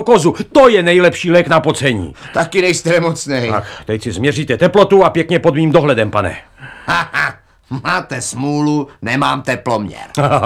kozu. To je nejlepší lék na pocení. Taky nejste nemocnej. Tak, teď si změříte teplotu a pěkně pod mým dohledem, pane. Máte smůlu, nemám teploměr.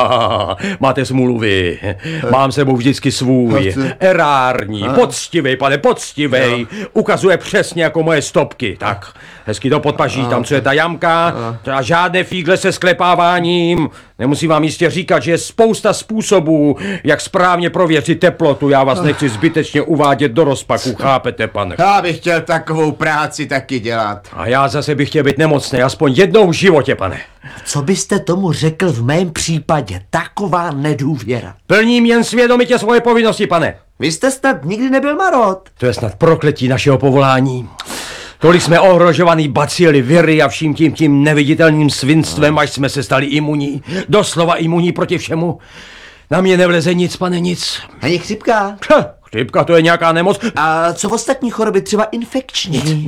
Máte smůlu vy. Mám sebou vždycky svůj. Erární, poctivej, pane, poctivej. Ukazuje přesně jako moje stopky. Tak, hezky do podpaží, tam co je ta jamka. A žádné fígle se sklepáváním. Nemusím vám jistě říkat, že je spousta způsobů, jak správně prověřit teplotu. Já vás nechci zbytečně uvádět do rozpaku, chápete, pane? Já bych chtěl takovou práci taky dělat. A já zase bych chtěl být nemocný, aspoň jednou v životě, pane. Co byste tomu řekl v mém případě? Taková nedůvěra. Plním jen svědomitě svoje povinnosti, pane. Vy jste snad nikdy nebyl marod. To je snad prokletí našeho povolání. Tolik jsme ohrožovaný bacily, viry a vším tím neviditelným svinstvem, až jsme se stali imunní. Doslova imunní proti všemu. Na mě nevleze nic, pane, nic. Ani chřipka? Chřipka, to je nějaká nemoc. A co ostatní choroby, třeba infekční?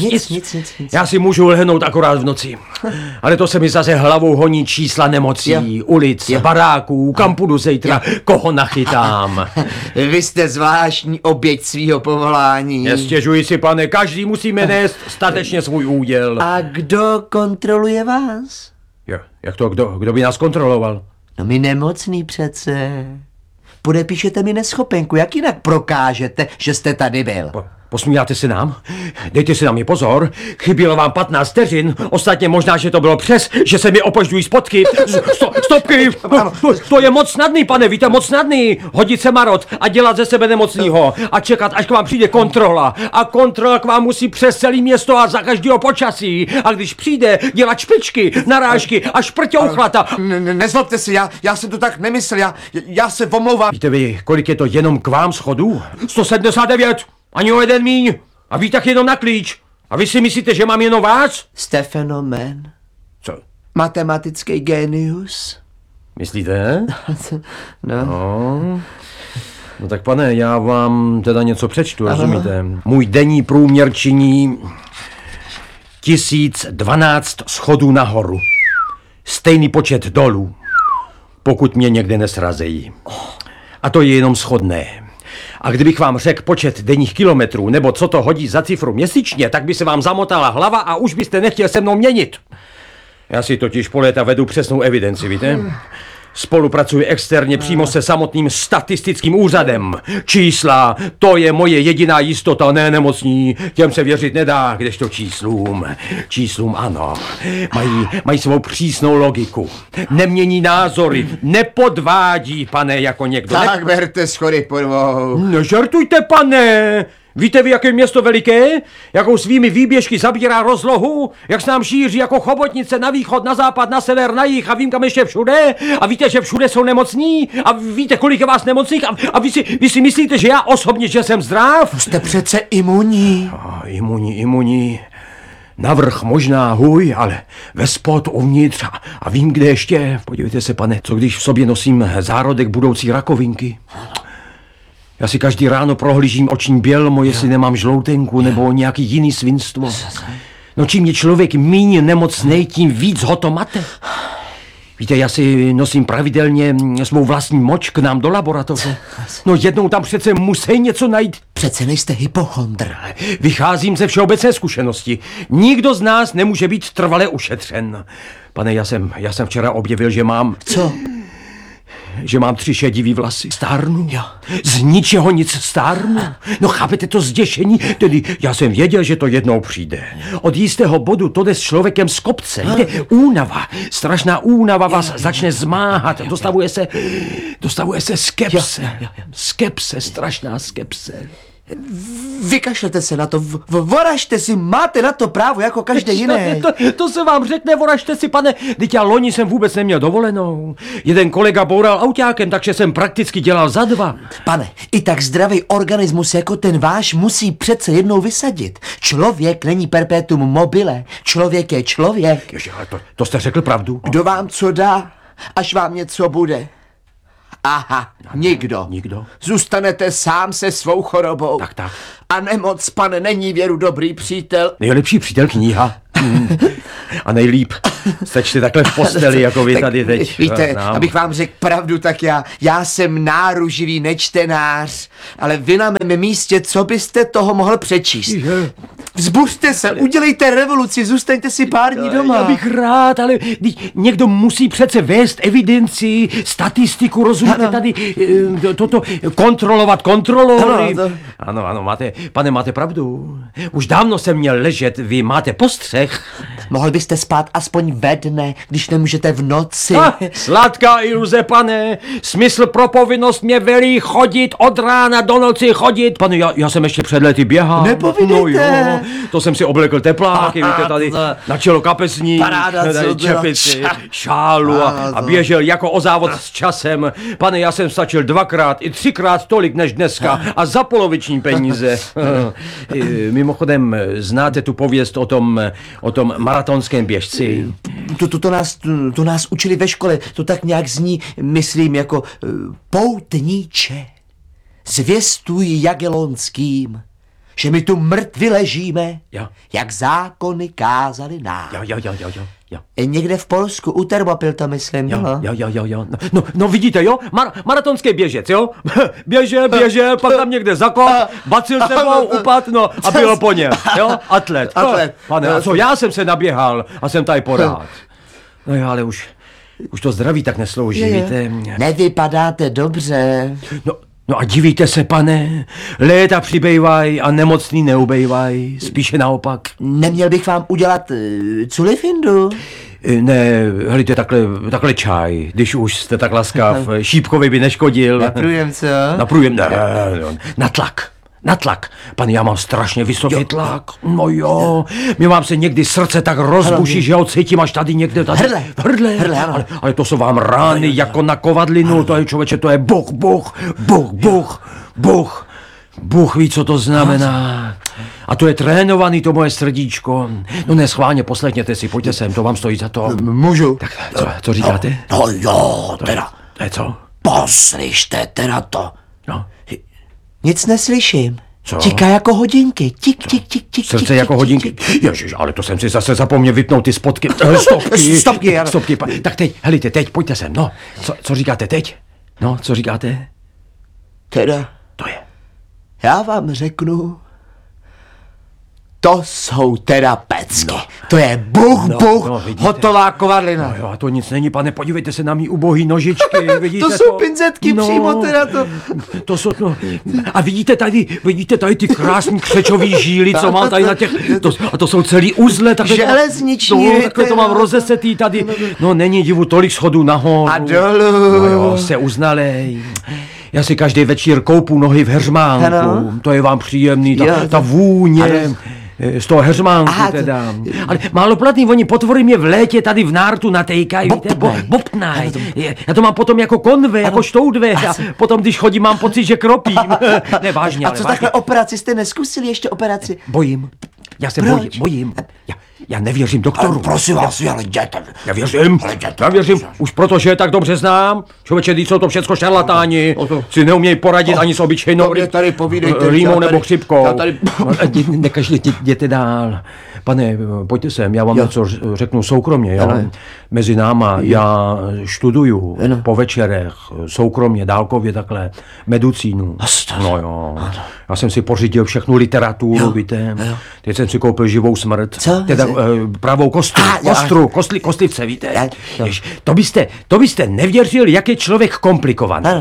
Nic. Já si můžu lehnout akorát v noci. Ale to se mi zase hlavou honí čísla nemocí, ulic, baráků, kam půjdu zítra, koho nachytám. Vy jste zvláštní oběť svýho povolání. Nestěžuji si, pane, každý musíme nést statečně svůj úděl. A kdo kontroluje vás? Jak to, kdo by nás kontroloval? No my nemocný přece. Podepíšete mi neschopenku, jak jinak prokážete, že jste tady byl? Posmíváte se nám? Dejte si na mě pozor, chybělo vám 15 vteřin, ostatně možná, že to bylo přes, že se mi opožďují spotky. Stopky! To je moc snadný, pane, víte, moc snadný. Hodit se marod a dělat ze sebe nemocnýho a čekat, až k vám přijde kontrola. A kontrola k vám musí přes celé město a za každého počasí. A když přijde, dělat špičky, narážky a šprťouchlata. Nezlobte se, já jsem to tak nemyslel, já se omlouvám. Víte vy, kolik je to jenom k vám schodů? 179! Ani o jeden míň. A vy tak jenom na klíč. A vy si myslíte, že mám jenom vás? Jste fenomén. Co? Matematický génius. Myslíte? No. No tak pane, já vám teda něco přečtu, rozumíte? Můj denní průměr činí 1012 schodů nahoru. Stejný počet dolů, pokud mě někde nesrazejí. A to je jenom schodné. A kdybych vám řekl počet denních kilometrů, nebo co to hodí za cifru měsíčně, tak by se vám zamotala hlava a už byste nechtěl se mnou měnit. Já si totiž po léta vedu přesnou evidenci, víte? Spolupracuji externě přímo se samotným statistickým úřadem. Čísla, to je moje jediná jistota, ne nemocní. Těm se věřit nedá, kdežto číslům ano. Mají svou přísnou logiku. Nemění názory, nepodvádí, pane, jako někdo. Tak berte schody po dvou. Nežartujte, pane! Víte vy, jaké město veliké? Jakou svými výběžky zabírá rozlohu? Jak se nám šíří jako chobotnice na východ, na západ, na sever, na jih a vím kam ještě všude? A víte, že všude jsou nemocní? A víte, kolik je vás nemocných? A vy si myslíte, že já osobně, že jsem zdrav? Jste přece imunní. Imunní. Navrch možná hůj, ale ve spod uvnitř a vím, kde ještě. Podívejte se, pane, co když v sobě nosím zárodek budoucí rakovinky? Já si každý ráno prohlížím oční bělmo, jestli nemám žloutenku nebo nějaký jiný svinstvo. No čím je člověk míň nemocnej, tím víc ho to mate. Víte, já si nosím pravidelně svou vlastní moč k nám do laboratoře. No jednou tam přece musí něco najít. Přece nejste hypochondr. Vycházím ze všeobecné zkušenosti. Nikdo z nás nemůže být trvale ušetřen. Pane, já jsem včera objevil, že mám... Co? Že mám 3 šedivý vlasy. Stárnu? Jo. Z ničeho nic stárnu? No chápete to zděšení? Tedy já jsem věděl, že to jednou přijde. Od jistého bodu to jde s člověkem z kopce. Únava, strašná únava vás začne zmáhat. Dostavuje se skepse. Skepse, strašná skepse. Vykašlete se na to, voražte si, máte na to právo jako každý jiný. To se vám řekne, voražte si, pane, teď já loni jsem vůbec neměl dovolenou. Jeden kolega boural autákem, takže jsem prakticky dělal za 2. Pane, i tak zdravý organismus jako ten váš musí přece jednou vysadit. Člověk není perpetuum mobile, člověk je člověk. Ježi, ale to jste řekl pravdu. Kdo vám co dá, až vám něco bude. Aha, nikdo. Nikdo? Zůstanete sám se svou chorobou. Tak. A nemoc, pane, není věru dobrý přítel. Nejlepší přítel kniha. A nejlíp sečte takhle v posteli, jako vy Tak, tady teď. Víte, Znám. abych vám řekl pravdu, tak já jsem náruživý nečtenář, ale vy na mém místě, co byste toho mohl přečíst? Že? Vzbuřte se, udělejte revoluci, zůstaňte si pár dní doma. Já bych rád, ale někdo musí přece vést evidenci, statistiku, rozumíte, Ano. tady toto kontrolovat kontrolory. Ano, Ano, máte pravdu. Už dávno jsem měl ležet, vy máte postřeh. Mohl byste spát aspoň ve dne, když nemůžete v noci. Sladká iluze, pane. Smysl pro povinnost mě velí chodit od rána do noci chodit. Pane, já jsem ještě před lety běhal. Nepovídejte. No jo, to jsem si oblekl tepláky, víte, tady na čelo kapesní, Paráda, co tady byla. čepici, šálu a běžel jako o závod s časem. Pane, já jsem stačil 2krát i 3krát tolik než dneska a za poloviční peníze. Mimochodem, znáte tu pověst o tom maratonském běžci? To nás učili ve škole, to tak nějak zní, myslím, jako poutníče. Zvěstuj Jagellonským, že my tu mrtvi ležíme, Jo. jak zákony kázali nám. Jo. Někde v Polsku, u Termopil to myslím, Jo. no. No vidíte, jo? Maratonský běžec, jo? Běžel, pak tam někde zaklop, bacil sebou, upad, no a bylo po něm, jo? Atlet. Pane, a co, já jsem se naběhal a jsem tady porád. No jo, ale už to zdraví tak neslouží, víte. Nevypadáte dobře. No a divíte se, pane, léta přibývají a nemocný neubejvají, spíše naopak. Neměl bych vám udělat culifindu? Ne, helejte, takhle čaj, když už jste tak laskav, šípkovi by neškodil. Naprůjem, co? Naprůjem, ne, na tlak. Pane, já mám strašně vysoký tlak. No jo, mi vám se někdy srdce tak rozbuší, že ho cítím až tady někde. Hrdle, ano. ale to jsou vám rány jako na kovadlinu, to je člověče, to je Bůh ví, co to znamená. A to je trénovaný, to moje srdíčko. No neschválně, poslechněte si, pojďte sem, to vám stojí za to. Můžu. Tak co říkáte? No jo, teda. To je co? Poslyšte teda to. No. Nic neslyším. Co? Tiká jako hodinky. Tik. Srdce jako hodinky. Ježiš, ale to jsem si zase zapomněl vypnout ty spotky. Stopky, ano. Stopky. Tak teď, helejte, teď, pojďte sem. No, co říkáte teď? No, co říkáte? Teda, To je. já vám řeknu, to jsou teda pecky. To je buch, vidíte. hotová kovadlina. No jo, a to nic není, pane, podívejte se na mý ubohý nožičky, vidíte To jsou pinzetky přímo teda to. To jsou, no. A vidíte tady ty krásný křečový žíly, co mám tady na těch, a to jsou celý uzle. Železniční, No, takhle to mám rozesetý tady. No, není divu, tolik schodů nahoru. A dolů. No jo, se uznalej. Já si každý večer koupu nohy v heřmánku. Ano. To je vám příjemný, Jo. ta vůně. Ano. Z toho heřmánku Aha, teda. Ale máloplatný, oni potvory mě v létě tady v nártu natejkají. Bobtnaj. Já to mám potom jako konve, jako štoudve. A potom, když chodím, mám pocit, že kropím. Ne, vážně, A ale co vážně. takhle operaci jste neskusili ještě operaci? Bojím. Já se Proč? bojím. Já nevěřím doktoru. Prosím vás, ale jděte. Já věřím, už protože je tak dobře znám. Člověče, když jsou to všecko šarlatáni, si neumějí poradit ani s obyčejnou to mě tady povídejte, rýmou já nebo tady- chřipkou. já tady- Jděte dál. Pane, pojďte sem, já vám Jo. něco řeknu soukromně. Jo? Ano. Mezi náma, já študuju Ano. po večerech, soukromně, dálkově takhle, medicínu. No jo. Já jsem si pořídil všechnu literaturu, Jo. víte. Jo. Teď jsem si koupil živou smrt. Co? Teda pravou kostlivce, víte. Jo. To byste nevěřil, jak je člověk komplikovaný. Ano.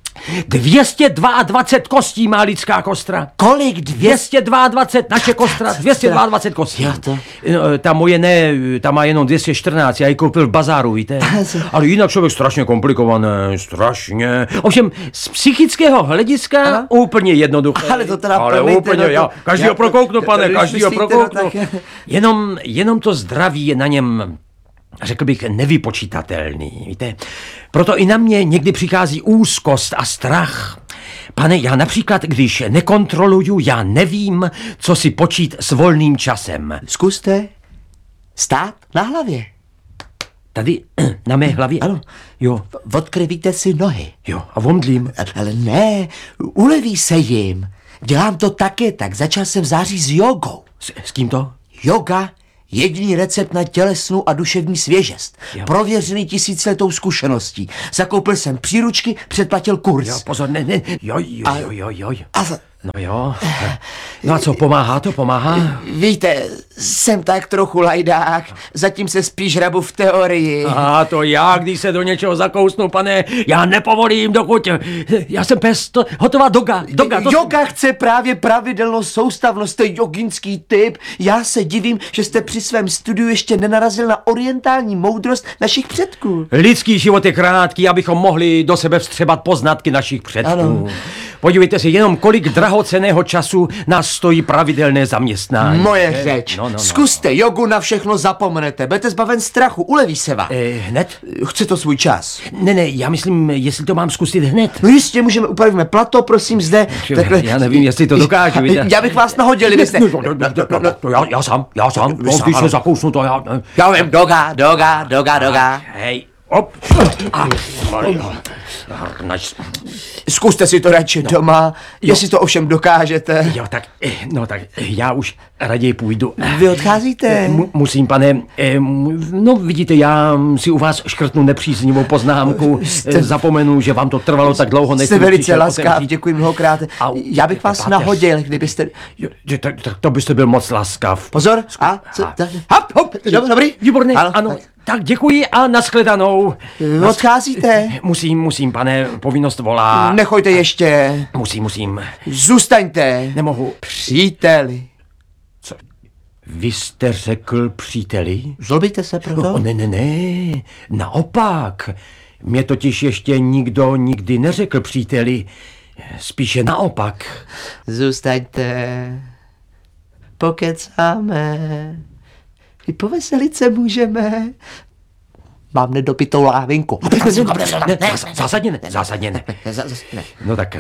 222 kostí má lidská kostra. Kolik? 222, naše kostra, 222 kostí. Jo, to. No, ta moje ne, ta má jenom 214, já ji koupil v bazáru, víte. Ale jinak člověk strašně komplikované, strašně. Ovšem, z psychického hlediska Ano. úplně jednoduché. Ale to teda ale promiňte, úplně, no to- já každýho já- prokouknu, pane, když každýho myslíte, no prokouknu. tak- Jenom to zdraví je na něm, řekl bych, nevypočítatelný, víte. Proto i na mě někdy přichází úzkost a strach. Pane, já například, když nekontroluju, já nevím, co si počít s volným časem. Zkuste stát na hlavě. Tady, na mé hlavě? Ano. Jo, Odkryvíte si nohy. jo, a omdlím. Ale ne, uleví se jim. Dělám to taky, tak začal jsem v září s jogou. S kým to? Yoga, jediný recept na tělesnou a duševní svěžest. Jo. Prověřený tisíciletou zkušeností. Zakoupil jsem příručky, předplatil kurz. Jo, pozor, ne. Jo. A No jo. No a co, pomáhá to, pomáhá? víte, jsem tak trochu lajdák, zatím se spíš hrabu v teorii. A to já, když se do něčeho zakousnu, pane, já nepovolím, dokud... Já jsem pes, to, hotová doga. Yoga chce právě pravidelnou soustavnost, to je joginský typ. Já se divím, že jste při svém studiu ještě nenarazil na orientální moudrost našich předků. Lidský život je krátký, abychom mohli do sebe vstřebat poznatky našich předků. Ano. Podívejte si jenom, kolik drahocenného času nás stojí pravidelné zaměstnání. Moje řeč. No. Zkuste jogu, na všechno zapomenete. Budete zbaven strachu, uleví se vám. Hned? Chce to svůj čas. Ne, já myslím, jestli to mám zkusit hned. No jistě, upravíme plato, prosím, zde. Já nevím, jestli to dokážu. Víte? Já bych vás nahodil, kdybyste... Já sám. Když se zakousnu, to já... Já vím, doga. Hej, op. Zkuste si to radši doma, jestli to ovšem dokážete. Jo, tak já už raději půjdu. Vy odcházíte? Musím, pane, no vidíte, já si u vás škrtnu nepříznivou poznámku, zapomenu, že vám to trvalo tak dlouho, než Jste jsem velice přišel laskav, otevřít. děkuji mnohokrát. Já bych vás nahodil, kdybyste... Jo, tak to byste byl moc laskav. Pozor, hop, dobrý? Výborně, Ano, ano. Tak děkuji a nashledanou. Odcházíte? Musím, pane, povinnost volá. Nechoďte ještě. Musím. Zůstaňte. Nemohu. Příteli. Vy jste řekl příteli? Zlobíte se proto? Ne. Naopak. Mě totiž ještě nikdo nikdy neřekl příteli. Spíše naopak. Zůstaňte. Pokecáme. I poveselit se můžeme. Mám nedopitou lávinku. Zásadně ne. No tak,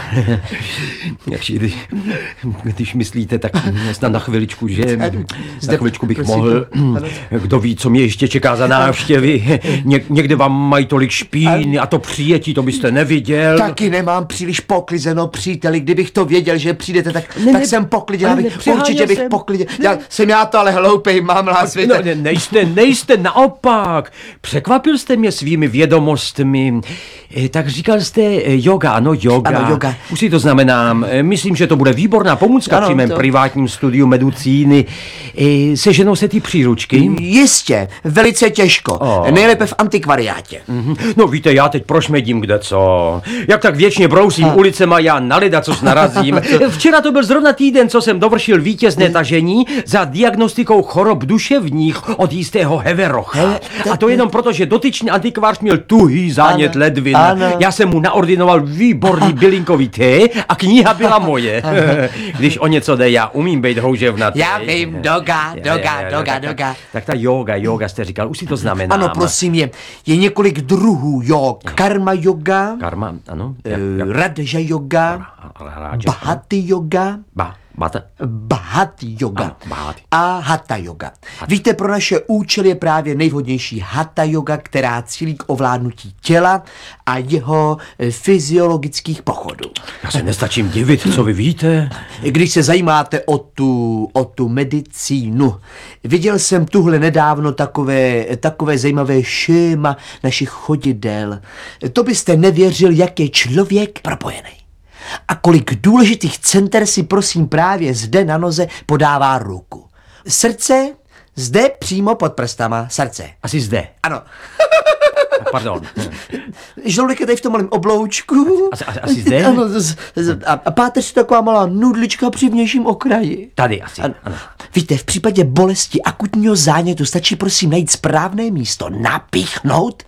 když myslíte, tak snad na chviličku, že za chviličku bych mohl, kdo ví, co mě ještě čeká za návštěvy. Někde vám mají tolik špíny a to přijetí, to byste neviděl. Taky nemám příliš poklizeno, příteli. Kdybych to věděl, že přijdete, tak jsem poklidil. Určitě bych poklidil. Jsem já to ale hloupej, mám lás. No, nejste, naopak. Překvapil jste mě svými vědomostmi. Tak říkal jste yoga, ano, yoga. Ano, yoga. Už si to znamenám. Myslím, že to bude výborná pomůcka při mém privátním studiu medicíny. Seženou se ty příručky? Jistě, velice těžko. Nejlépe v antikvariátě. No víte, já teď prošmedím kdeco. Jak tak věčně brousím ulicema, já na ledacos narazím. Včera to byl zrovna týden, co jsem dovršil vítězné tažení za diagnostikou chorob duševních od jistého Heverocha. A to jenom proto, že dotyčný antikvář měl tuhý zánět ledvin. Já jsem mu naordinoval výborný bylinkový té a kniha byla moje. Když o něco jde, já umím být houževnatý. Já vím, doga. Tak ta yoga jste říkal, už si to znamená. Ano, prosím, je několik druhů jog. Karma yoga, Karma, ano. Raja yoga, Bhati yoga, Bhati yoga a Hatha yoga. Víte, pro naše účely je právě nejvhodnější Hatha yoga, která cílí k ovládnutí těla a jeho fyziologických pochodů. Já se nestačím divit, co vy víte. Když se zajímáte o tu medicínu, viděl jsem tuhle nedávno takové zajímavé šéma našich chodidel. To byste nevěřil, jak je člověk propojený. A kolik důležitých center si prosím právě zde na noze podává ruku. Srdce zde přímo pod prstama, srdce. Asi zde. Ano. Pardon. Žaludek je tady v tom malém obloučku. Asi zde? Ano, a páteř je taková malá nudlička při vnějším okraji. Tady asi, ano. Víte, v případě bolesti akutního zánětu stačí prosím najít správné místo, napíchnout.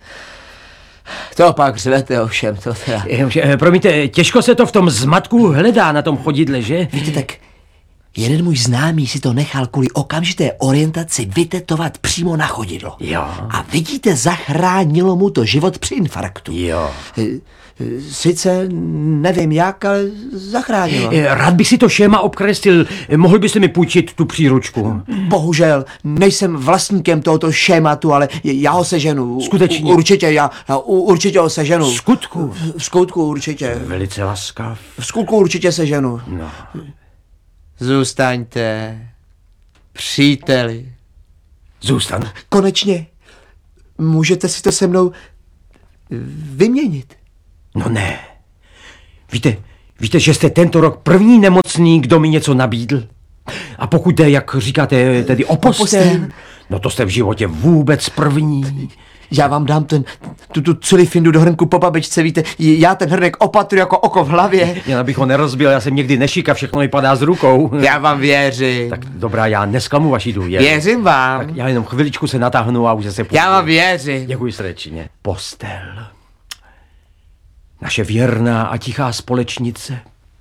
To pak řvete ovšem, to teda. Promiňte, těžko se to v tom zmatku hledá na tom chodidle, že? Víte, tak Jeden můj známý si to nechal kvůli okamžité orientaci vytetovat přímo na chodidlo. Jo. A vidíte, zachránilo mu to život při infarktu. Jo. Sice nevím jak, ale zachránilo. Rád bych si to šéma obkreslil. Mohl byste mi půjčit tu příručku? Bohužel, nejsem vlastníkem tohoto šématu, ale já ho seženu. Skutečně? Určitě, já určitě ho seženu. V skutku? V skutku určitě. Velice laskav. V skutku určitě seženu. No. Zůstaňte, příteli. Zůstan. Konečně. Můžete si to se mnou vyměnit. No ne. Víte, že jste tento rok první nemocný, kdo mi něco nabídl? A pokud jde, jak říkáte, tedy o postel, no to jste v životě vůbec první. Já vám dám tu celý findu do hrnku po babičce, víte, já ten hrnek opatruji jako oko v hlavě. Jen abych ho nerozbil, já jsem někdy nešika, všechno mi padá z rukou. Já vám věřím. Tak dobrá, já nesklamu vaši důvěru. Věřím vám. Tak já jenom chviličku se natáhnu a už se pustím. Já vám věřím. Děkuji srdečně. Postel. Naše věrná a tichá společnice.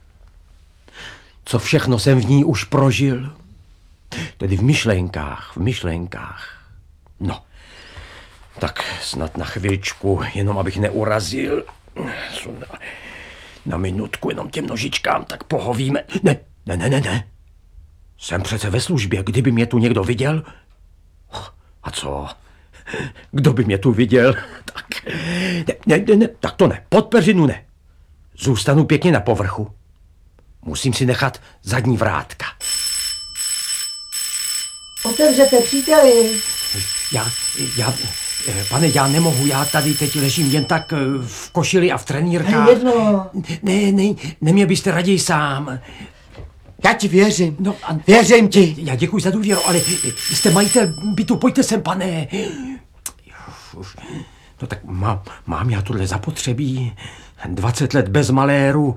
Co všechno jsem v ní už prožil. Tedy v myšlenkách. No, tak snad na chvíličku, jenom abych neurazil. Na minutku jenom těm nožičkám, tak pohovíme. Ne. Jsem přece ve službě, kdyby mě tu někdo viděl. A co? Kdo by mě tu viděl? Tak, ne, tak to ne, pod peřinu ne. Zůstanu pěkně na povrchu. Musím si nechat zadní vrátka. Otevřete, příteli. Pane, já nemohu, já tady teď ležím jen tak v košili a v trenýrkách. Jedno. Ne, neměl byste raději sám. Já ti věřím. No, Věřím ti. Já děkuji za důvěru, ale jste majitel bytu, pojďte sem, pane. No tak mám já tohle zapotřebí. 20 let bez maléru.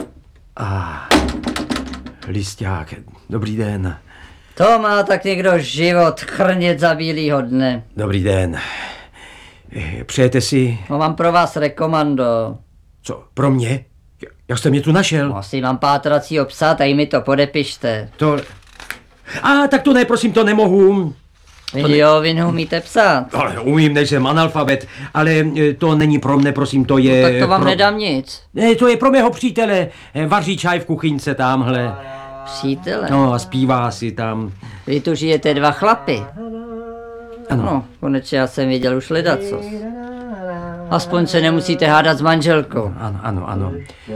Lisťák, dobrý den. To má tak někdo život chrnět za bílýho dne. Dobrý den. Přejete si... No, mám pro vás rekomando. Co, pro mě? Jak jste mě tu našel? Asi mám pátracího psa, tady mi to podepište. To... tak to ne, prosím, to nemohu. Jo, vy neumíte psát. Ale umím, nejsem analfabet, ale to není pro mne, prosím, to je... Tak to vám nedám nic. Ne, to je pro mého přítele. Vaří čaj v kuchyňce tamhle. Přítele, No a zpívá si tam. vy tu žijete dva chlapy. Ano. No, konečně já jsem viděl už ledacos. Aspoň se nemusíte hádat s manželkou. Ano.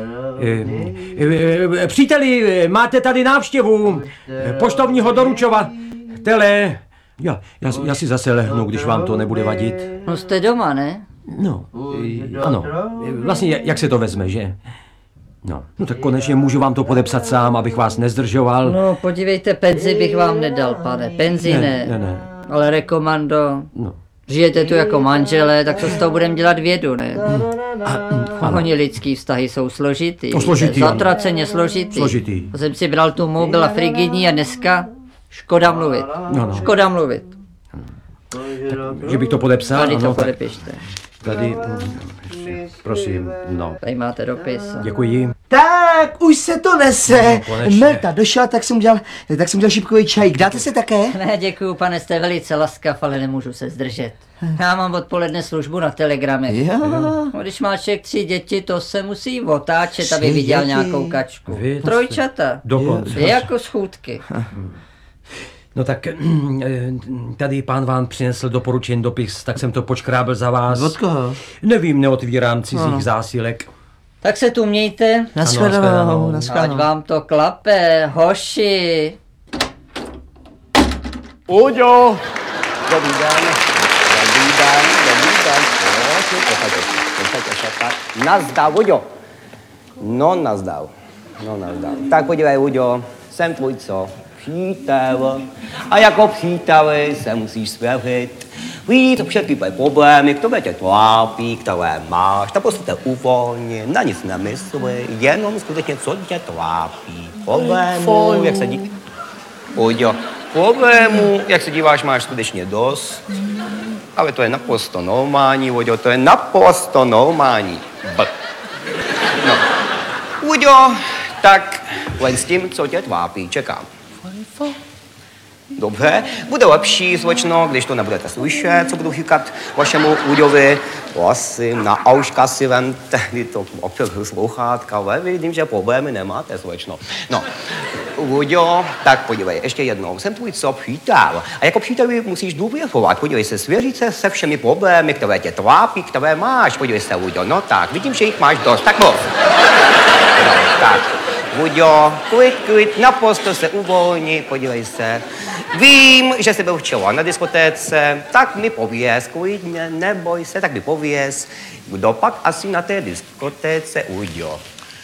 Příteli, máte tady návštěvu poštovního doručovatele. Já si zase lehnu, když vám to nebude vadit. No, jste doma, ne? No, ano. Vlastně, jak se to vezme, že? No tak konečně můžu vám to podepsat sám, abych vás nezdržoval. No, podívejte, penzi bych vám nedal, pane. Penzi ne. Ale rekomando. No. Žijete tu jako manželé, tak co z toho budeme dělat vědu, ne? Oni lidský vztahy jsou složitý. To složitý, ano. Zatraceně složitý. Složitý. To jsem si bral tu mou, byla frigidní a dneska škoda mluvit. No. Škoda mluvit. Že bych to podepsal? Tady ano, to podepište. Tady, prosím, no. Tady máte dopis. Děkuji. Tak, už se to nese. No, konečně. Melta došla, tak jsem udělal šipkový čajík. Dáte se také? Ne, děkuju, pane, jste velice laskav, ale nemůžu se zdržet. Já mám odpoledne službu na Telegramech. Jo. No, když má člověk 3 děti, to se musí otáčet, 3 aby viděl děti. nějakou kačku. Vy to Trojčata. Dokonce. Je jako schůdky. No tak tady pán vám přinesl doporučený dopis, tak jsem to počkrábl za vás. Od koho? Nevím, neotvírám cizích zásilek. Tak se tu mějte. Naschledanou. Ať vám to klape, hoši. Uďo! Dobrý den. Poslouchajte se tak. Nazdar, Uďo. No, nazdar. Tak podívej, Uďo, jsem tvůj co? Přítel. A jako příteli se musíš svěřit. Víc všechny tvoje problémy, které tě trápí, které máš, tak prostě uvolně, na nic nemysli, jenom skutečně, co tě trápí. Problémů, jak se díváš. Uďo, problémů, jak se díváš, máš skutečně dost. Ale to je naprosto normální, Uďo, to je naprosto normální. No. Uďo, tak len s tím, co tě trápí, čekám. Dobře, bude lepší, slečno, když to nebudete slyšet, co budu říkat vašemu Uďovi. Prosím, na auška si vemte, vy to občas sluchátka, ale vidím, že problémy nemáte, slečno. No, Uďo, tak podívej, ještě jednou, jsem tvůj co přítel. A jako příteli musíš důvěřovat, podívej se, svěřit se všemi problémy, které tě trápí, které máš, podívej se, Uďo, no tak, vidím, že jich máš dost, tak moc. No, tak. Buďo, klid, naprosto se uvolni, podívej se. Vím, že jsi byl včera na diskotéce, tak mi pověz, klidně, neboj se, tak mi pověz, kdo pak asi na té diskotéce Uďo.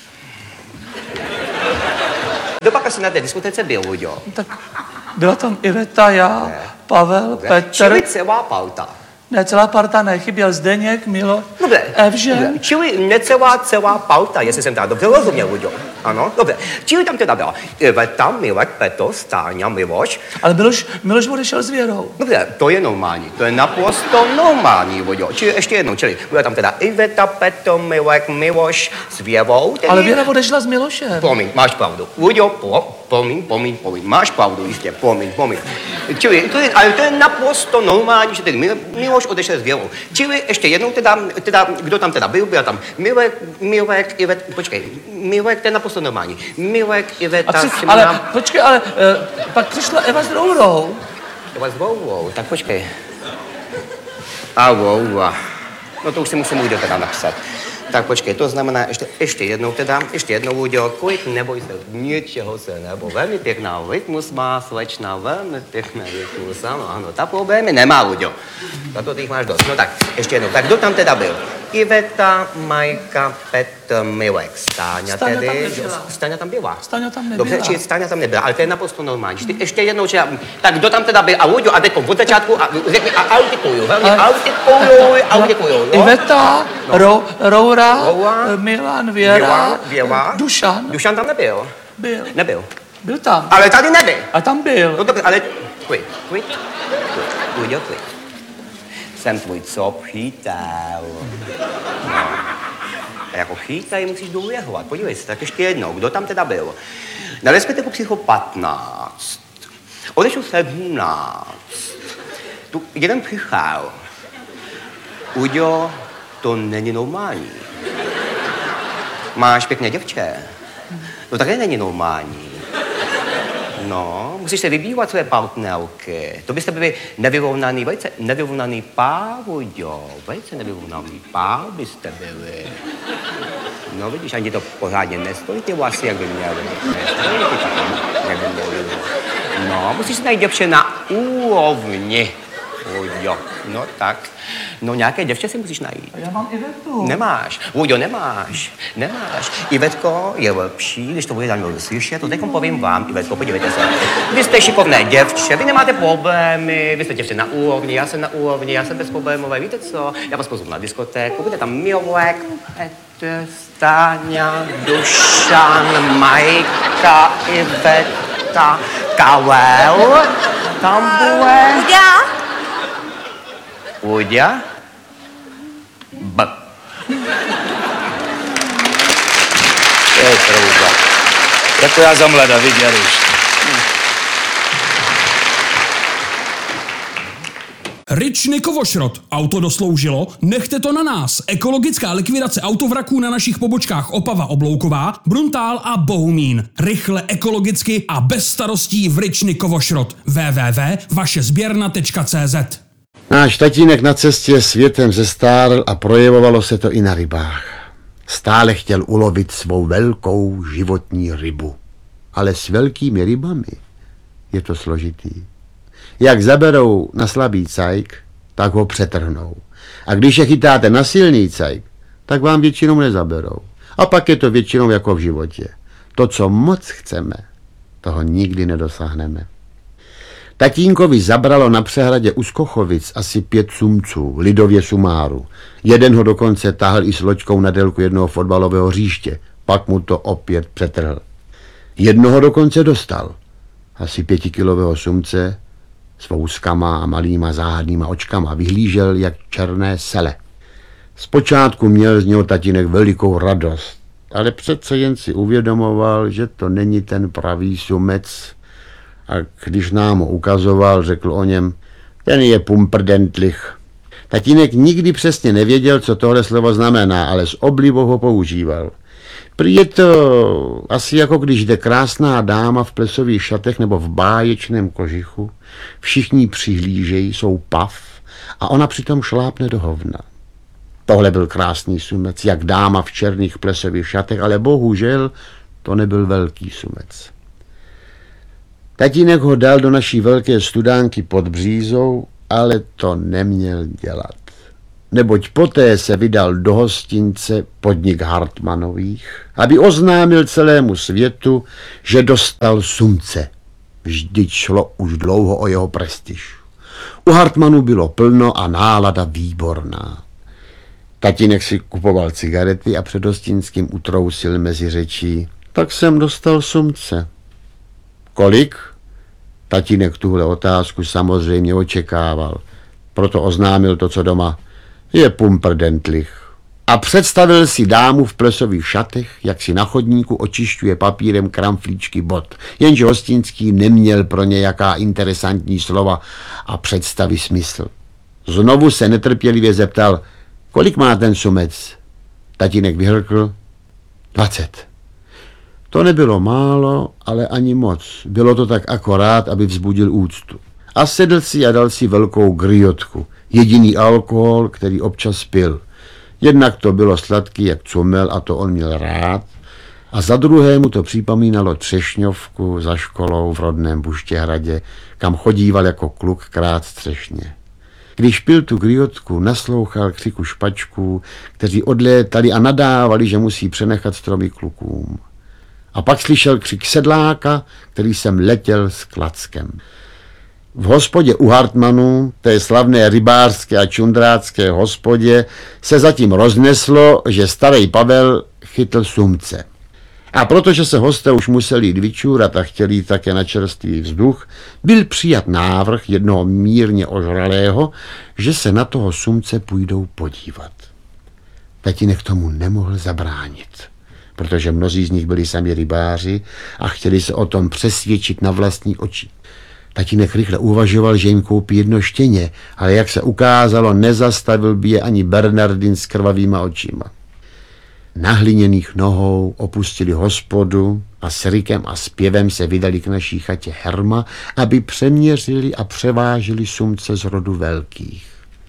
Kdo pak asi na té diskotéce byl, Uďo? Tak byla tam Iveta, já, Pavel, Petr. Čili celá pauta. Ne, celá parta nechyběl, Zdeněk, Milo, Dobře. Evžen. Čili celá pauta, jestli jsem teda dobře rozuměl, Uďo. Ano, dobře. Čili tam teda byla Iveta, Milek, Petr, Stáňa, Miloš. Ale Miloš odešel s Věrou. Dobře, to je normální, to je naprosto normální, Uďo. Čili ještě jednou, čili byla tam teda Iveta, Petr, Milek, Miloš s Věrou. Tedy... Ale Věra odešla s Milošem. Promiň, máš pravdu. Uďo, promiň, máš pravdu, jistě, promiň. Čili, ale to je naprosto normální, že tedy Miloš odešel s Věrou. Čili ještě jednou teda, kdo tam teda byl tam Milek, Iveta, počkej, Milek, to je naprosto normální. Milek, Iveta, ale počkej, pak přišla Eva s Rourou. Eva s Rourou, tak počkej. A Roura. No to už si musím Uďo teda napsat. Tak počkej, to znamená ještě jednou Uďo, klid, neboj se, ničeho se nebo. Velmi pěkná rytmus má, slečna, velmi pěkná rytmus, ano, ta problémy nemá, Uďo. Za to ty jich máš dost. No tak, ještě jednou, tak kdo tam teda byl? Iveta, Majka, Petr, Milek, Stáňa tedy. Stáňa tam byla. Stáňa tam nebyla. Dobře, či Stáňa tam nebyla, ale to je naprosto normální. Ještě jednou, tak kdo tam teda byl? A Uďo, a teď od začátku, a řekni, a autikuju, velmi autikuju. Iveta, Roura, Milan, Věra, Dušan. Dušan tam nebyl. Nebyl. Byl tam. Ale tady nebyl. A tam byl. No dobře, ale klid. Uďo, klid. Jsem tvůj co přítel. No. A jako přítel musíš důvěřovat. Podívej se, tak ještě jednou, kdo tam teda byl? Na diskotéku přišlo 15. Odešel 17. Tu jeden přišel. Uďo, to není normální. Máš pěkné děvče. No také není normální. No, musíš se vybývat své partnerky. To byste byli nevyrovnaný pár, Uďo. Velice nevyrovnaný pár byste byli. No vidíš, ani to pořádně nestojí ty vlasy, jak by měly. Nestojí ty tak, jak by měly. No, musíš se najít děvče na úrovni, Uďo. No tak. No nějaké děvče si musíš najít. A já mám Ivetu. Nemáš. Uďo, nemáš. Ivetko je lepší, když to bude někdo slyšet. To teď povím vám, Ivetko, podívejte se. Vy jste šikovné děvče, vy nemáte problémy, vy jste děvče na úrovni, já jsem na úrovni, já jsem bezproblémové. Víte co? Já vás pozvu na diskotéku, bude tam Milek, Petr, Stáňa, Dušan, Majka, Iveta, Karel. Tam bude... Uďa? B. To je trouba. Jako já za mlada, viděliš. Ryčny Kovošrot. Auto dosloužilo? Nechte to na nás. Ekologická likvidace autovraků na našich pobočkách Opava Oblouková, Bruntál a Bohumín. Rychle, ekologicky a bez starostí v Ryčny Kovošrot. www.vašezběrna.cz. Náš tatínek na cestě světem zestárl a projevovalo se to i na rybách. Stále chtěl ulovit svou velkou životní rybu. Ale s velkými rybami je to složitý. Jak zaberou na slabý cajk, tak ho přetrhnou. A když je chytáte na silný cajk, tak vám většinou nezaberou. A pak je to většinou jako v životě. To, co moc chceme, toho nikdy nedosáhneme. Tatínkovi zabralo na přehradě u Skochovic asi 5 sumců, lidově sumáru. Jeden ho dokonce táhl i s loďkou na délku jednoho fotbalového hřiště, pak mu to opět přetrhl. Jednoho dokonce dostal, asi 5kilového sumce, s vouskama a malýma záhadnýma očkama, vyhlížel jak černé sele. Zpočátku měl z něho tatínek velikou radost, ale přece jen si uvědomoval, že to není ten pravý sumec, A když nám ho ukazoval, řekl o něm, ten je pumprdentlich. Tatínek nikdy přesně nevěděl, co tohle slovo znamená, ale s oblibou ho používal. Prý je to asi jako když jde krásná dáma v plesových šatech nebo v báječném kožichu. Všichni přihlížejí, jsou pav a ona přitom šlápne do hovna. Tohle byl krásný sumec, jak dáma v černých plesových šatech, ale bohužel to nebyl velký sumec. Tatínek ho dal do naší velké studánky pod Břízou, ale to neměl dělat. Neboť poté se vydal do hostince podnik Hartmanových, aby oznámil celému světu, že dostal sumce. Vždyť šlo už dlouho o jeho prestiž. U Hartmanů bylo plno a nálada výborná. Tatínek si kupoval cigarety a před hostinským utrousil mezi řečí. Tak jsem dostal sumce. Kolik? Tatínek tuhle otázku samozřejmě očekával. Proto oznámil to, co doma. Je pumprdentlich. A představil si dámu v plesových šatech, jak si na chodníku očišťuje papírem kramflíčky bot. Jenže hostinský neměl pro ně jaká interesantní slova a představy smysl. Znovu se netrpělivě zeptal, kolik má ten sumec? Tatínek vyhrkl, 20. To nebylo málo, ale ani moc. Bylo to tak akorát, aby vzbudil úctu. A sedl si a dal si velkou griotku. Jediný alkohol, který občas pil. Jednak to bylo sladký jak cumel a to on měl rád. A za druhé mu to připomínalo třešňovku za školou v rodném Buštěhradě, kam chodíval jako kluk krát střešně. Když pil tu griotku, naslouchal křiku špačků, kteří odlétali a nadávali, že musí přenechat stromy klukům. A pak slyšel křik sedláka, který sem letěl s klackem. V hospodě u Hartmanů, té slavné rybářské a čundrácké hospodě, se zatím rozneslo, že starý Pavel chytl sumce. A protože se hosté už museli jít vyčůrat a chtěli jít také na čerstvý vzduch, byl přijat návrh jednoho mírně ožralého, že se na toho sumce půjdou podívat. Tatínek tomu nemohl zabránit, protože mnozí z nich byli sami rybáři a chtěli se o tom přesvědčit na vlastní oči. Tatínek rychle uvažoval, že jim koupí jedno štěně, ale jak se ukázalo, nezastavil by je ani Bernardin s krvavýma očima. Na hliněných nohou opustili hospodu a s rykem a zpěvem se vydali k naší chatě Herma, aby přeměřili a převážili sumce z rodu velkých.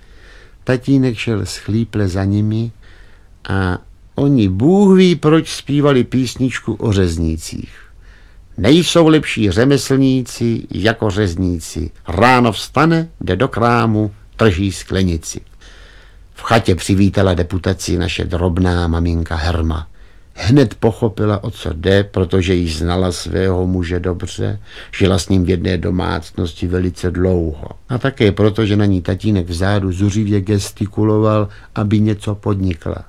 Tatínek šel schlíple za nimi a oni Bůh ví, proč zpívali písničku o řeznících. Nejsou lepší řemeslníci jako řezníci. Ráno vstane, jde do krámu, trží sklenici. V chatě přivítala deputaci naše drobná maminka Herma. Hned pochopila, o co jde, protože jí znala svého muže dobře, žila s ním v jedné domácnosti velice dlouho. A také proto, že na ní tatínek vzadu zuřivě gestikuloval, aby něco podnikla.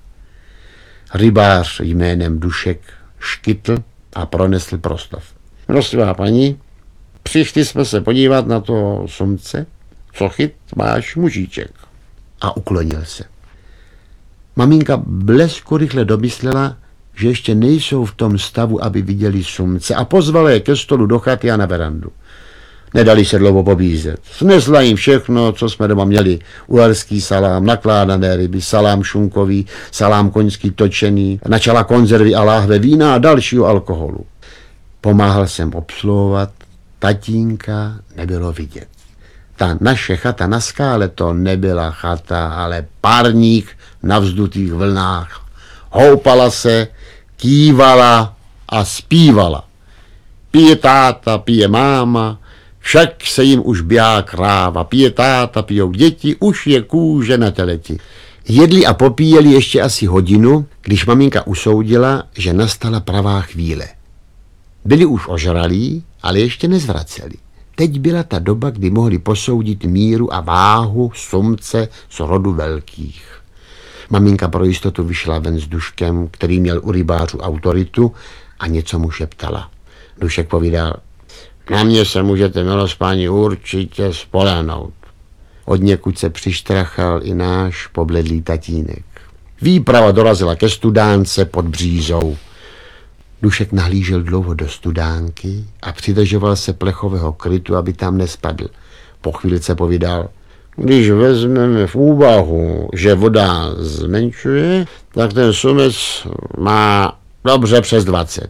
Rybář jménem Dušek škytl a pronesl proslov. Prosím paní, přišli jsme se podívat na to sumce, co chyt máš mužíček. A uklonil se. Maminka blesku rychle domyslela, že ještě nejsou v tom stavu, aby viděli sumce, a pozvala je ke stolu do chaty a na verandu. Nedali se dlouho pobízet. Snesla jim všechno, co jsme doma měli. Uherský salám, nakládané ryby, salám šunkový, salám koňský točený, načala konzervy a láhve vína a dalšího alkoholu. Pomáhal jsem obsluhovat, tatínka nebylo vidět. Ta naše chata na skále to nebyla chata, ale párník na vzdutých vlnách. Houpala se, kývala a zpívala. Pije táta, pije máma, však se jim už běhá kráva. Pije táta, pijou děti, už je kůže na teleti. Jedli a popíjeli ještě asi hodinu, když maminka usoudila, že nastala pravá chvíle. Byli už ožralí, ale ještě nezvraceli. Teď byla ta doba, kdy mohli posoudit míru a váhu sumce z rodu velkých. Maminka pro jistotu vyšla ven s Duškem, který měl u rybářů autoritu, a něco mu šeptala. Dušek povídal, na mě se můžete, milospaní, určitě spolehnout. Odněkud se přištrachal i náš pobledlý tatínek. Výprava dorazila ke studánce pod Břízou. Dušek nahlížel dlouho do studánky a přidržoval se plechového krytu, aby tam nespadl. Po chvílice povídal: když vezmeme v úvahu, že voda zmenšuje, tak ten sumec má dobře přes 20.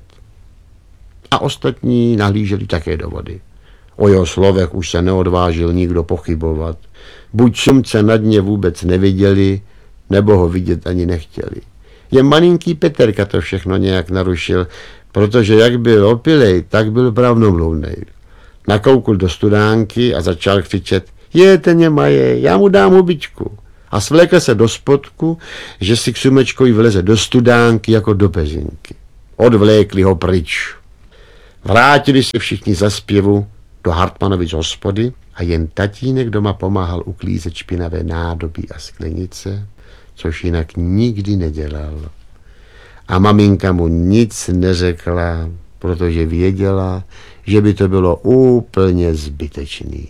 A ostatní nahlíželi také do vody. O jeho slovech už se neodvážil nikdo pochybovat. Buď sumce na dně vůbec neviděli, nebo ho vidět ani nechtěli. Jen malinký Peterka to všechno nějak narušil, protože jak byl opilej, tak byl pravdomluvnej. Nakoukl do studánky a začal křičet: ten nemaje, já mu dám hubičku. A svlékl se do spodku, že si k sumečkovi vleze do studánky jako do pezinky. Odvlékli ho pryč. Vrátili se všichni za zpěvu do Hartmanovič hospody a jen tatínek doma pomáhal uklízet špinavé nádobí a sklenice, což jinak nikdy nedělal. A maminka mu nic neřekla, protože věděla, že by to bylo úplně zbytečný.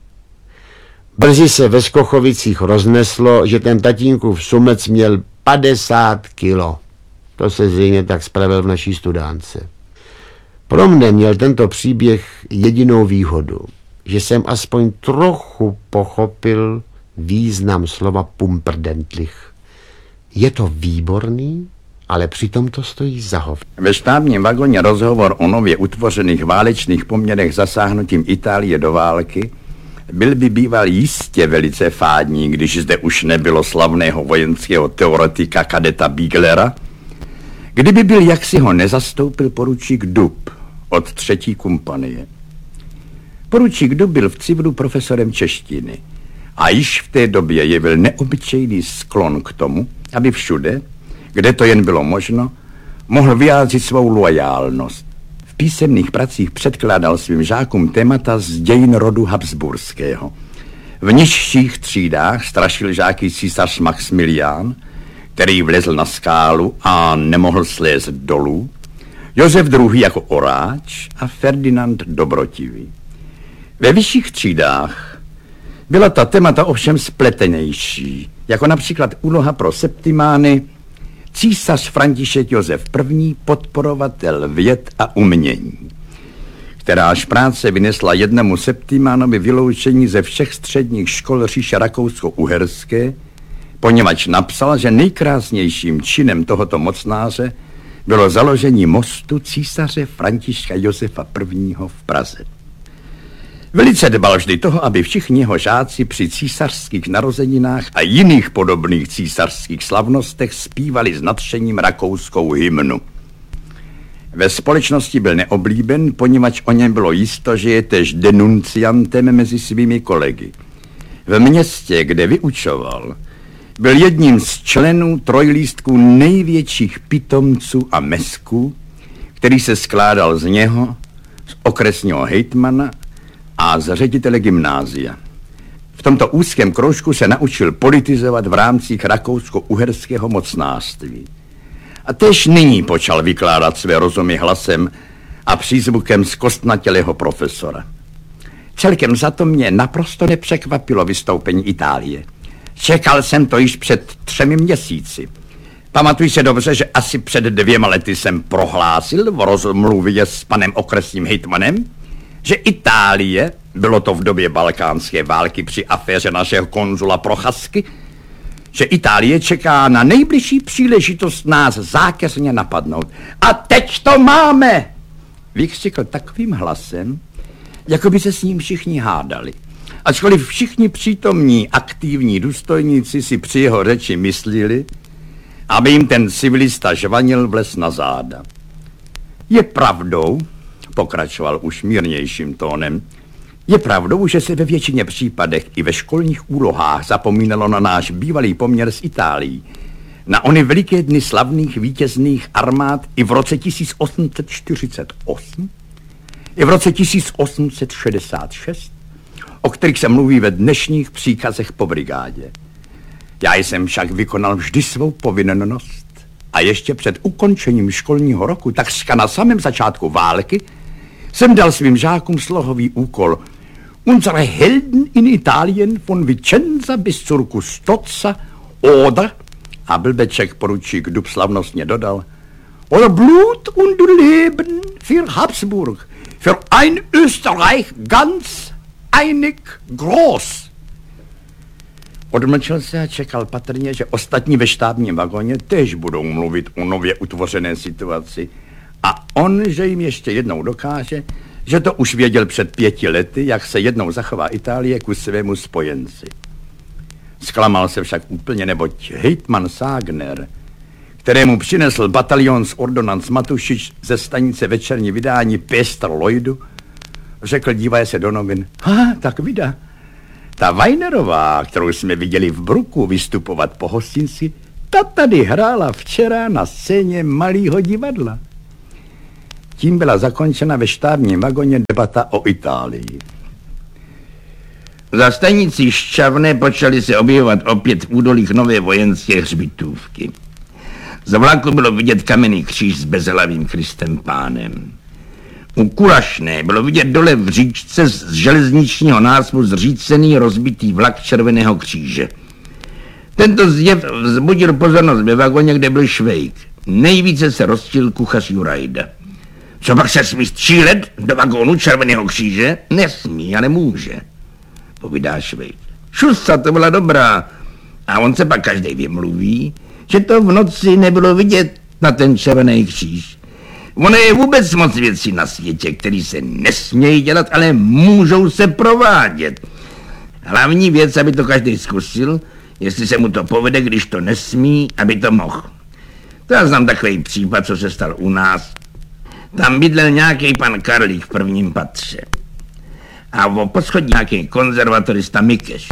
Brzy se ve Skochovicích rozneslo, že ten tatínkův sumec měl 50 kilo. To se zřejmě tak spravil v naší studánce. Pro mne měl tento příběh jedinou výhodu, že jsem aspoň trochu pochopil význam slova pumperdentlich. Je to výborný, ale přitom to stojí za hovno. Ve štábním vagoně rozhovor o nově utvořených válečných poměrech zasáhnutím Itálie do války byl by býval jistě velice fádní, když zde už nebylo slavného vojenského teoretika kadeta Bieglera, kdyby byl, jak si ho nezastoupil poručík Dub od 3. kompanie. Poručík Dub byl v Cibru profesorem češtiny a již v té době jevil neobyčejný sklon k tomu, aby všude, kde to jen bylo možno, mohl vyjádřit svou loajálnost. V písemných pracích předkládal svým žákům témata z dějin rodu Habsburského. V nižších třídách strašil žáky císař Maxmilián, který vlezl na skálu a nemohl slézt dolů, Josef II. Jako oráč a Ferdinand Dobrotivý. Ve vyšších třídách byla ta témata ovšem spletenější, jako například úloha pro septimány císař František Josef I. podporovatel věd a umění, kteráž práce vynesla jednomu septimánovi vyloučení ze všech středních škol říše Rakousko-Uherské, poněvadž napsal, že nejkrásnějším činem tohoto mocnáře bylo založení mostu císaře Františka Josefa I. v Praze. Velice dbal vždy toho, aby všichni jeho žáci při císařských narozeninách a jiných podobných císařských slavnostech zpívali s nadšením rakouskou hymnu. Ve společnosti byl neoblíben, poněvadž o něm bylo jisto, že je též denunciantem mezi svými kolegy. V městě, kde vyučoval, byl jedním z členů trojlístků největších pitomců a mesků, který se skládal z něho, z okresního hejtmana a z ředitele gymnázia. V tomto úzkém kroužku se naučil politizovat v rámcích rakousko-uherského mocnářství. A též nyní počal vykládat své rozumy hlasem a přízvukem zkostnatělého profesora. Celkem za to mě naprosto nepřekvapilo vystoupení Itálie. Čekal jsem to již před 3 měsíci. Pamatuji se dobře, že asi před 2 lety jsem prohlásil v rozmluvě s panem okresním hejtmanem, že Itálie, bylo to v době balkánské války při aféře našeho konzula Procházky, že Itálie čeká na nejbližší příležitost nás zákeřně napadnout. A teď to máme! Vykřikl takovým hlasem, jako by se s ním všichni hádali. Ačkoliv všichni přítomní aktivní důstojníci si při jeho řeči myslili, aby jim ten civilista žvanil vles na záda. Je pravdou, pokračoval už mírnějším tónem, je pravdou, že se ve většině případech i ve školních úlohách zapomínalo na náš bývalý poměr s Itálií, na ony veliké dny slavných vítězných armád i v roce 1848, i v roce 1866, o kterých se mluví ve dnešních příkazech po brigádě. Já jsem však vykonal vždy svou povinnost a ještě před ukončením školního roku, takřka na samém začátku války, jsem dal svým žákům slohový úkol Unsere Helden in Italien von Vicenza bis zur Custozza oder, a blbeček poručík Dub slavnostně dodal, oder Blut und Leben für Habsburg, für ein Österreich ganz einig groß. Odmlčel se a čekal patrně, že ostatní ve štábním vagóně též budou mluvit o nově utvořené situaci. A on, že jim ještě jednou dokáže, že to už věděl před 5 lety, jak se jednou zachová Itálie ku svému spojenci. Zklamal se však úplně, neboť hejtman Ságner, kterému přinesl batalion z ordonanc Matušič ze stanice Večerní vydání Pěstr Lloydu, řekl, dívaje se do novin, tak vida. Ta Weinerová, kterou jsme viděli v Bruku vystupovat po hostinci, ta tady hrála včera na scéně malého divadla. Tím byla zakončena ve štábním vagoně debata o Itálii. Za stanicí Šťavné počaly se objevovat opět v údolích nové vojenské hřbitůvky. Z vlaku bylo vidět kamenný kříž s bezhlavým Kristem Pánem. U Kulašné bylo vidět dole v říčce z železničního náspu zřícený rozbitý vlak Červeného kříže. Tento zjev vzbudil pozornost ve vagoně, kde byl Švejk. Nejvíce se rozčil kuchař Jurajda. Co pak se smí střílet do vagónu Červeného kříže? Nesmí, ale může, povídá Švejk. Šusa to byla dobrá. A on se pak každý vymluví, že to v noci nebylo vidět na ten Červený kříž. Ono je vůbec moc věcí na světě, které se nesmějí dělat, ale můžou se provádět. Hlavní věc, aby to každý zkusil, jestli se mu to povede, když to nesmí, aby to mohl. To já znám takový případ, co se stal u nás. Tam bydlel nějaký pan Karlík v prvním patře. A o poschodí nějaký konzervatorista Mikeš.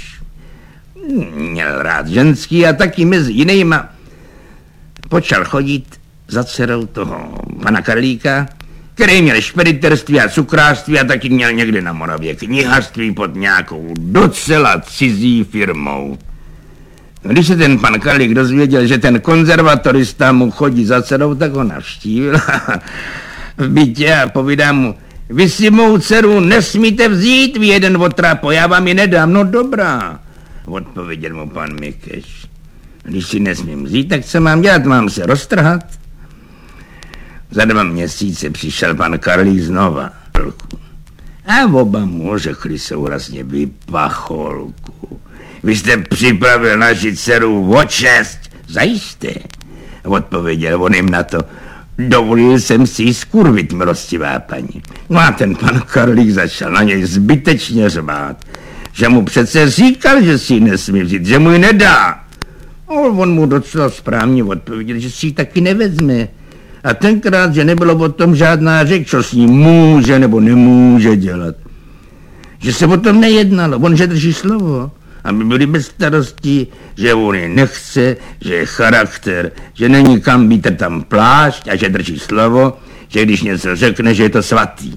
Měl rád ženský a taky mezi jinýma počal chodit za dcerou toho pana Karlíka, který měl špediterství a cukrářství a taky měl někde na Moravě knihařství pod nějakou docela cizí firmou. Když se ten pan Karlík dozvěděl, že ten konzervatorista mu chodí za dcerou, tak ho navštívil v bytě a povídá mu, vy si mou dceru nesmíte vzít, vy jeden otrápo, já vám ji nedám. No dobrá, odpověděl mu pan Mikeš. Když si nesmím vzít, tak co mám dělat, mám se roztrhat? Za 2 měsíce přišel pan Karlík znova. A oba mu řekli sourazně, vy pacholku, vy jste připravil naši dceru o čest, zajisté, odpověděl on jim na to. Dovolil jsem si ji skurvit, milostivá paní. No a ten pan Karlík začal na něj zbytečně řvát, že mu přece říkal, že si ji nesmí vzít, že mu ji nedá. A on mu docela správně odpověděl, že si ji taky nevezme. A tenkrát, že nebylo o tom žádná řeč, co s ní může nebo nemůže dělat. Že se o tom nejednalo, on že drží slovo. Aby byli bez starosti, že on je nechce, že je charakter, že není kam být tam plášť a že drží slovo, že když něco řekne, že je to svatý.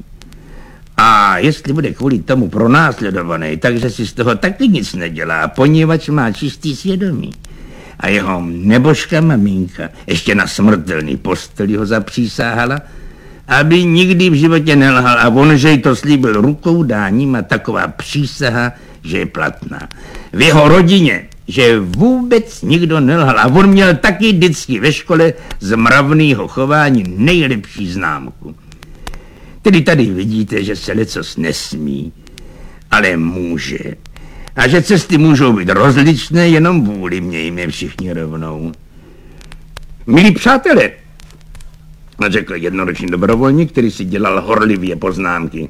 A jestli bude kvůli tomu pronásledovaný, takže si z toho taky nic nedělá, poněvadž má čistý svědomí. A jeho nebožka maminka ještě na smrtelný posteli ho zapřísáhala, aby nikdy v životě nelhal a on, že jí to slíbil rukou dáním a taková přísaha, že je platná. V jeho rodině, že vůbec nikdo nelhal a on měl taky vždycky ve škole z mravného chování nejlepší známku. Tedy tady vidíte, že se lecos nesmí, ale může. A že cesty můžou být rozličné, jenom vůli mějme všichni rovnou. Milí přátelé, řekl jednoroční dobrovolník, který si dělal horlivě poznámky.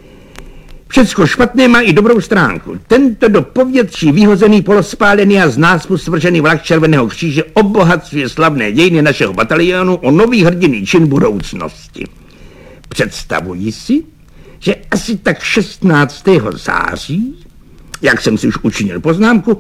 Všecko špatné má i dobrou stránku. Tento do povětří vyhozený, polospálený a z náspu svržený vlak Červeného kříže obohacuje slavné dějiny našeho batalionu o nový hrdinný čin budoucnosti. Představuji si, že asi tak 16. září, jak jsem si už učinil poznámku,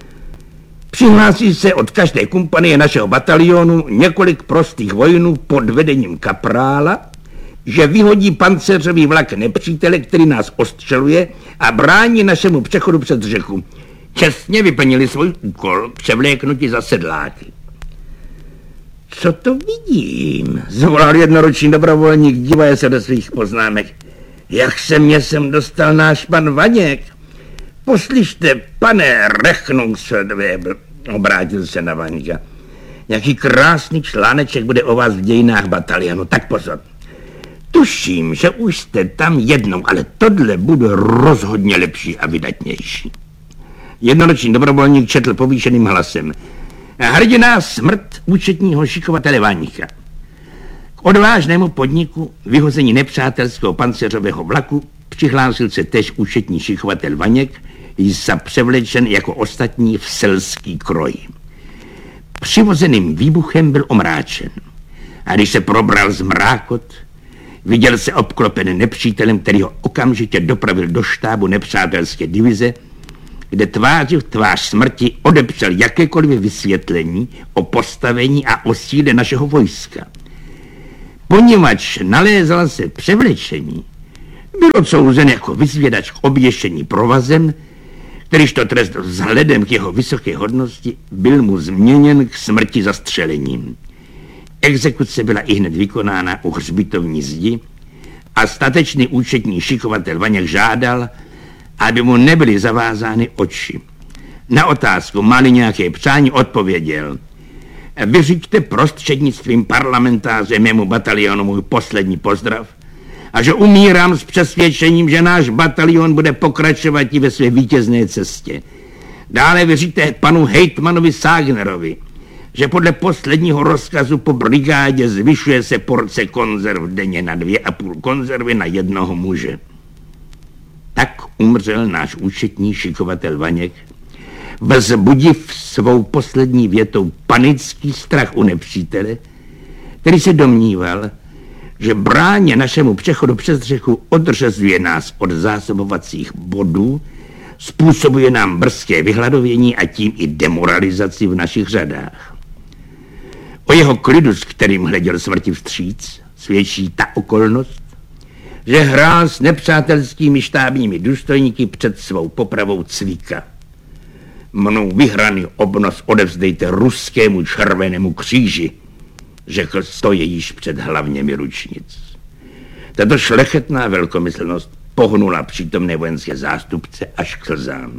přihlásí se od každé kompanie našeho batalionu několik prostých vojnů pod vedením kaprála, že vyhodí pancéřový vlak nepřítele, který nás ostřeluje a brání našemu přechodu přes řeku. Čestně vyplnili svůj úkol, převléknutí za sedláky. Co to vidím? Zvolal jednoroční dobrovolník, dívaje se do svých poznámek. Jak se mě sem dostal náš pan Vaněk? Poslyšte, pane Rechnungsfelde, obrátil se na Vaňka. jaký krásný článeček bude o vás v dějinách batalionu. Tak pozor. Tuším, že už jste tam jednou, ale tohle bude rozhodně lepší a vydatnější. Jednoroční dobrovolník četl povýšeným hlasem. Hrdinná smrt účetního šikovatele Vaňka. K odvážnému podniku vyhození nepřátelského pancéřového vlaku přihlásil se též účetní šikovatel Vaněk, převlečen jako ostatní v selský kroj. Přivozeným výbuchem byl omráčen. A když se probral z mrákot, viděl se obklopen nepřítelem, který ho okamžitě dopravil do štábu nepřátelské divize, kde tváří v tvář smrti odepřel jakékoliv vysvětlení o postavení a o síle našeho vojska. Poněvadž nalézal se převlečení, byl odsouzen jako vyzvědač k oběšení provazem, kterýž to trest vzhledem k jeho vysoké hodnosti byl mu změněn k smrti zastřelením. Exekuce byla ihned vykonána u hřbitovní zdi a statečný účetní šikovatel Vaněk žádal, aby mu nebyly zavázány oči. Na otázku, má-li nějaké přání, odpověděl: vyřiďte prostřednictvím parlamentáře mému batalionu můj poslední pozdrav a že umírám s přesvědčením, že náš batalion bude pokračovat i ve své vítězné cestě. Dále vyřiďte panu hejtmanovi Ságnerovi, že podle posledního rozkazu po brigádě zvyšuje se porce konzerv denně na 2,5 konzervy na jednoho muže. Tak umřel náš účetní šikovatel Vaněk, vzbudiv svou poslední větou panický strach u nepřítele, který se domníval, že bráně našemu přechodu přes řeku odřezuje nás od zásobovacích bodů, způsobuje nám brzké vyhladovění a tím i demoralizaci v našich řadách. O jeho klidu, s kterým hleděl smrti vstříc, svědčí ta okolnost, že hrál s nepřátelskými štábními důstojníky před svou popravou cvíka. Mnou vyhraný obnos odevzdejte ruskému červenému kříži, řekl stojejíš před hlavněmi ručnic. Tato šlechetná velkomyslnost pohnula přítomné vojenské zástupce až k slzám.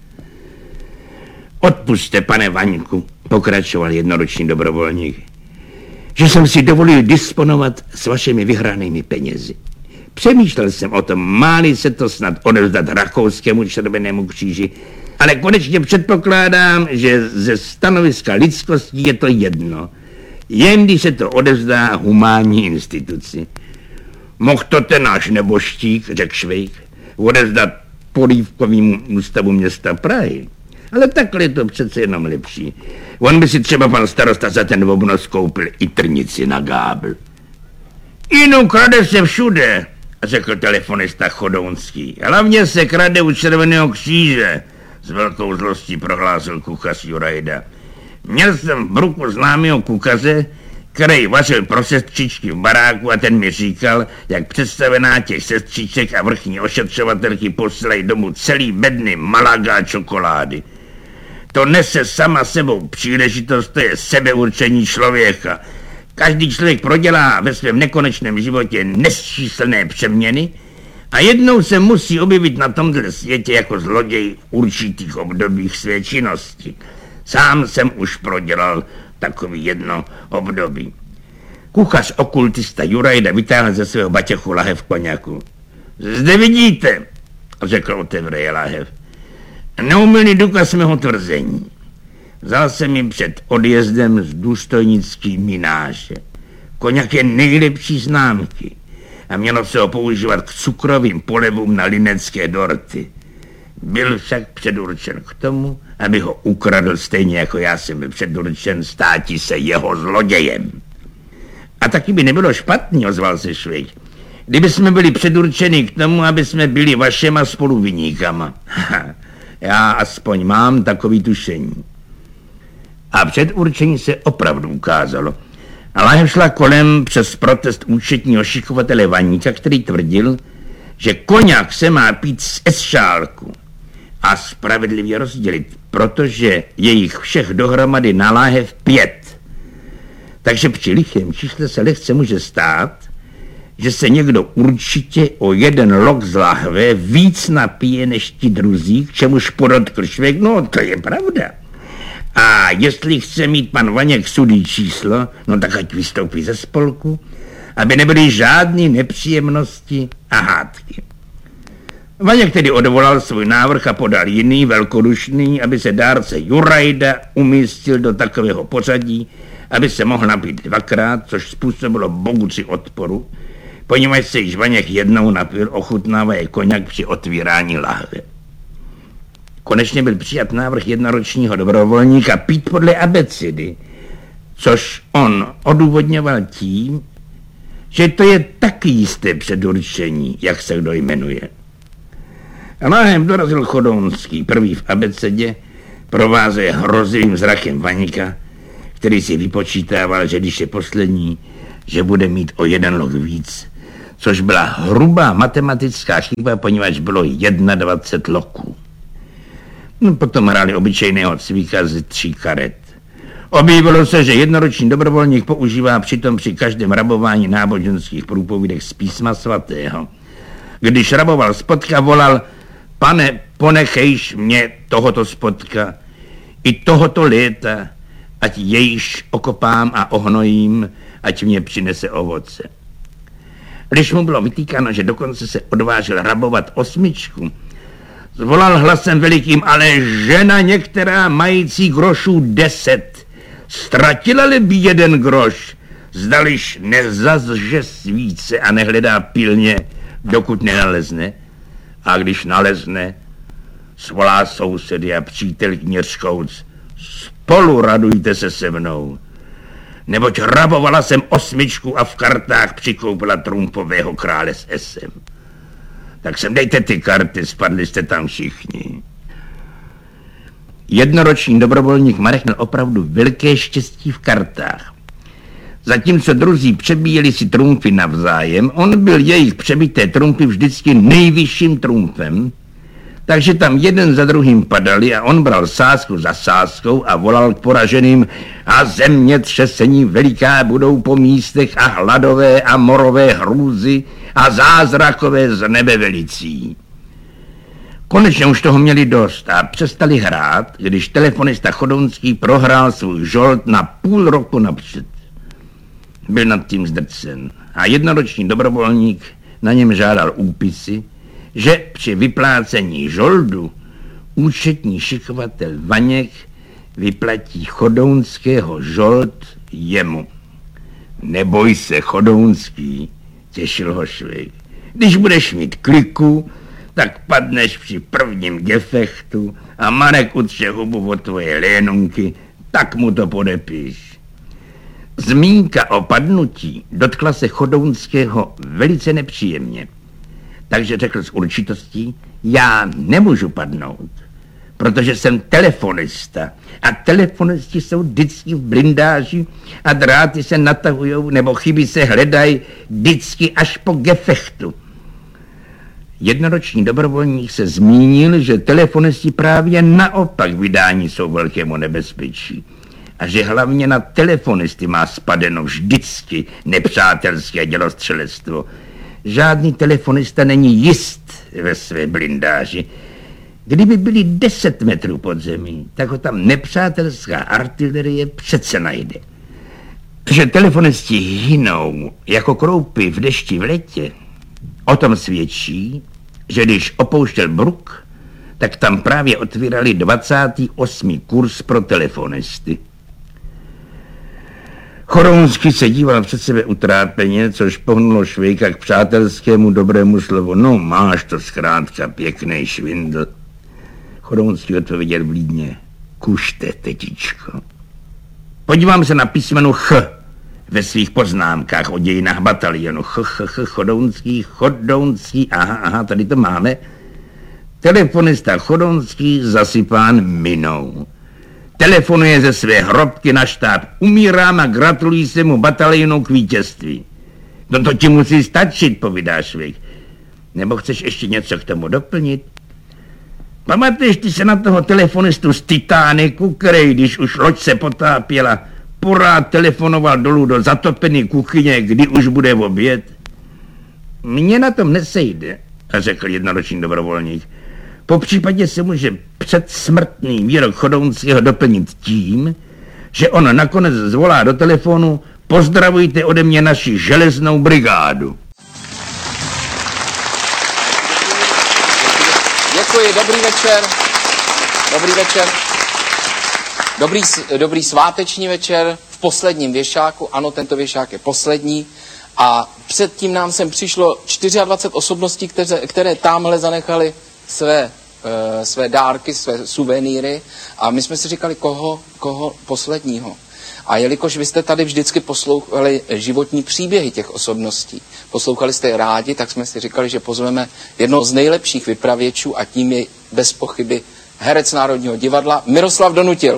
Odpusťte, pane Vaňku, pokračoval jednoroční dobrovolník, že jsem si dovolil disponovat s vašimi vyhranými penězi. Přemýšlel jsem o tom, má-li se to snad odevzdat rakouskému červenému kříži, ale konečně předpokládám, že ze stanoviska lidskosti je to jedno, jen když se to odevzdá humánní instituci. Mohl to ten náš neboštík, řekl Švejk, odevzdat Polívkovému ústavu města Prahy. Ale takhle je to přece jenom lepší. On by si třeba pan starosta za ten obnos koupil i trnici na gábl. Jinou krade se všude, řekl telefonista Chodounský. Hlavně se krade u Červeného kříže, s velkou zlostí prohlásil kuchař Jurajda. Měl jsem v bruku známého kuchaře, který vařil pro sestřičky v baráku a ten mi říkal, jak představená těch sestřiček a vrchní ošetřovatelky posílají domů celý bedny Malaga čokolády. To nese sama sebou příležitost, to je sebeurčení člověka. Každý člověk prodělá ve svém nekonečném životě nesčíslné přeměny a jednou se musí objevit na tomto světě jako zloděj v určitých obdobích své činnosti. Sám jsem už prodělal takový jedno období. Kuchař okultista Jurajda vytáhl ze svého baťochu lahev koněku. Zde vidíte, řekl otevřeje lahev, neumylný důkaz mého tvrzení. Vzal jsem jim před odjezdem z důstojnický mináže. Koněk je nejlepší známky a mělo se ho používat k cukrovým polevům na linecké dorty. Byl však předurčen k tomu, aby ho ukradl stejně jako já jsem byl předurčen státi se jeho zlodějem. A taky by nebylo špatný, ozval se Švejk, kdyby jsme byli předurčeni k tomu, aby jsme byli vašema spoluviníkama. Já aspoň mám takový tušení. A předurčení se opravdu ukázalo. A lahev šla kolem přes protest účetního šikovatele Vaníka, který tvrdil, že koněk se má pít z esšálku a spravedlivě rozdělit, protože je jich všech dohromady na láhev 5. Takže při lichém čísle se lehce může stát, že se někdo určitě o jeden lok z lahve víc napije než ti druzí, k čemuž podotkl Švejk. No, to je pravda. A jestli chce mít pan Vaněk sudý číslo, no tak ať vystoupí ze spolku, aby nebyly žádné nepříjemnosti a hádky. Vaněk tedy odvolal svůj návrh a podal jiný, velkodušný, aby se dárce Jurajda umístil do takového pořadí, aby se mohl napít dvakrát, což způsobilo boguci odporu, poněvadž se již Vaněk jednou napil, ochutnávaje koněk při otvírání lahve. Konečně byl přijat návrh jednoročního dobrovolníka pít podle abecedy, což on odůvodňoval tím, že to je taky jisté předurčení, jak se kdo jmenuje. A náhem dorazil Chodounský, prvý v abecedě, provázeje hrozivým zrakem Vaňka, který si vypočítával, že když je poslední, že bude mít o 1 lok víc, což byla hrubá matematická chyba, poněvadž bylo 21 loků. No, potom hráli obyčejného cvíka z 3 karet. Objevilo se, že jednoroční dobrovolník používá přitom při každém rabování náboženských průpovídek z písma svatého. Když raboval spotka, volal: Pane, ponechejš mě tohoto spotka i tohoto léta, ať jejž okopám a ohnojím, ať mě přinese ovoce. Když mu bylo vytýkáno, že dokonce se odvážil rabovat 8, zvolal hlasem velikým: ale žena některá mající grošů 10, ztratila-li by 1 groš, zdališ nezazže svíce a nehledá pilně, dokud nenalezne, a když nalezne, svolá sousedy a přítelkyně řkouc: spolu radujte se mnou, neboť rabovala jsem 8 a v kartách přikoupila trumpového krále s esem. Tak sem dejte ty karty, spadli jste tam všichni. Jednoroční dobrovolník Marek měl opravdu velké štěstí v kartách. Zatímco druzí přebíjeli si trumfy navzájem, on byl jejich přebité trumfy vždycky nejvyšším trumfem, takže tam jeden za druhým padali a on bral sázku za sázkou a volal k poraženým: a země třesení veliká budou po místech a hladové a morové hrůzy a zázrakové z nebe velicí. Konečně už toho měli dost a přestali hrát, když telefonista Chodounský prohrál svůj žolt na půl roku napřed. Byl nad tím zdrcen a jednoroční dobrovolník na něm žádal úpisy, že při vyplácení žoldu účetní šikovatel Vaněk vyplatí Chodounského žold jemu. Neboj se, Chodounský, těšil ho Švejk. Když budeš mít kliku, tak padneš při prvním gefechtu a Marek utře hubu od tvoje lénunky, tak mu to podepíš. Zmínka o padnutí dotkla se Chodounského velice nepříjemně. Takže řekl s určitostí: já nemůžu padnout, protože jsem telefonista a telefonisti jsou vždycky v blindáži a dráty se natahujou nebo chyby se hledají vždycky až po gefechtu. Jednoroční dobrovolník se zmínil, že telefonisti právě naopak vydání jsou velkému nebezpečí a že hlavně na telefonisty má spadeno vždycky nepřátelské dělostřelectvo. Žádný telefonista není jist ve své blindáži. Kdyby byli 10 metrů pod zemí, tak ho tam nepřátelská artilerie přece najde. Že telefonisti hynou jako kroupy v dešti v letě, o tom svědčí, že když opouštěl Bruk, tak tam právě otvírali 28. kurz pro telefonisty. Chodounský se díval před sebe utrápeně, což pohnulo Švejka k přátelskému dobrému slovu: no, máš to zkrátka pěkný švindl. Chodounský odpověděl vlídně: kušte, tetičko. Podívám se na písmenu Ch ve svých poznámkách o dějinách batalionu. Chodounský, aha, tady to máme. Telefonista Chodounský zasypán minou. Telefonuje ze své hrobky na štáb: umírám a gratulují se mu batalionu k vítězství. No to ti musí stačit, povídá Švejk. Nebo chceš ještě něco k tomu doplnit? Pamatuješ ty se na toho telefonistu z Titaniku, který, když už loď se potápěla, porád telefonoval dolů do zatopené kuchyně, kdy už bude v oběd? Mně na tom nesejde, řekl jednoroční dobrovolník. Po případě se může předsmrtný výrok Chodounského doplnit tím, že on nakonec zvolá do telefonu: pozdravujte ode mě naši železnou brigádu. Děkuji, dobrý večer. Dobrý večer. Dobrý sváteční večer v posledním věšáku. Ano, tento věšák je poslední. A předtím nám sem přišlo 24 osobností, které tamhle zanechali své dárky, své suvenýry. A my jsme si říkali, koho posledního. A jelikož vy jste tady vždycky poslouchali životní příběhy těch osobností, poslouchali jste je rádi, tak jsme si říkali, že pozveme jednoho z nejlepších vypravěčů a tím je bez pochyby herec Národního divadla Miroslav Donutil.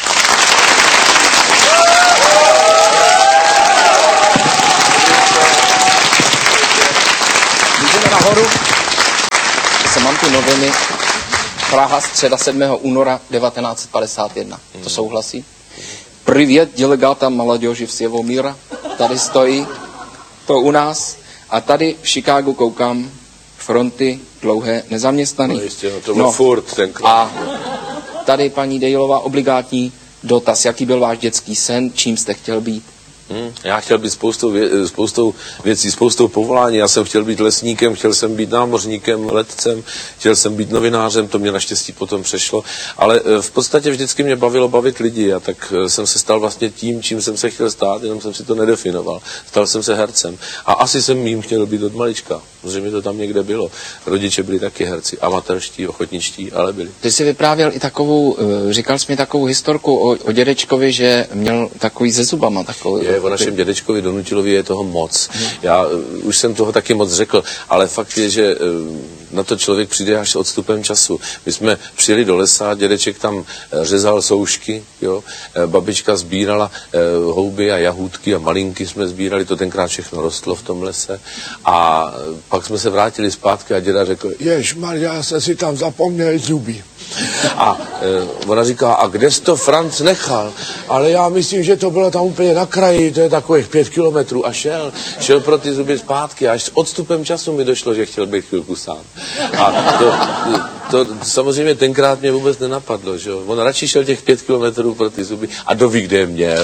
Jdeme nahoru. Zase mám tu noviny. Praha, středa 7. února 1951. To souhlasí? Privět delegáta mladěži v Sěvomíra. Tady stojí to u nás. A tady v Chicagu koukám fronty dlouhé nezaměstnaných. No jistě, no to bylo furt tenkrát. A tady paní Dejlová obligátní dotaz. Jaký byl váš dětský sen? Čím jste chtěl být? Já chtěl být spoustou věcí, spoustou povolání. Já jsem chtěl být lesníkem, chtěl jsem být námořníkem, letcem, chtěl jsem být novinářem, to mě naštěstí potom přešlo. Ale v podstatě vždycky mě bavilo bavit lidi a tak jsem se stal vlastně tím, čím jsem se chtěl stát, jenom jsem si to nedefinoval. Stal jsem se hercem. A asi jsem jim chtěl být od malička, protože mi to tam někde bylo. Rodiče byli taky herci, amatérští, ochotničtí, ale byli. Ty jsi vyprávěl i takovou, říkal jsi mi takovou historku o dědečkovi, že měl takový se zubama. Takový, o našem dědečkovi Donutilovi je toho moc. Já už jsem toho taky moc řekl, ale fakt je, že na to člověk přijde až s odstupem času. My jsme přijeli do lesa, dědeček tam řezal soušky, jo? Babička sbírala houby a jahůdky a malinky jsme sbírali, to tenkrát všechno rostlo v tom lese. A pak jsme se vrátili zpátky a děda řekl, ježmarja, já jsem si tam zapomněl zuby. A ona říká, a kde jsi to Franc nechal? Ale já myslím, že to bylo tam úplně na kraji, to je takových 5 kilometrů a šel pro ty zuby zpátky a až s odstupem času mi došlo, že chtěl být chvilku sám. A to samozřejmě tenkrát mě vůbec nenapadlo, že jo. On radši šel těch 5 kilometrů pro ty zuby a doví, kde je měl.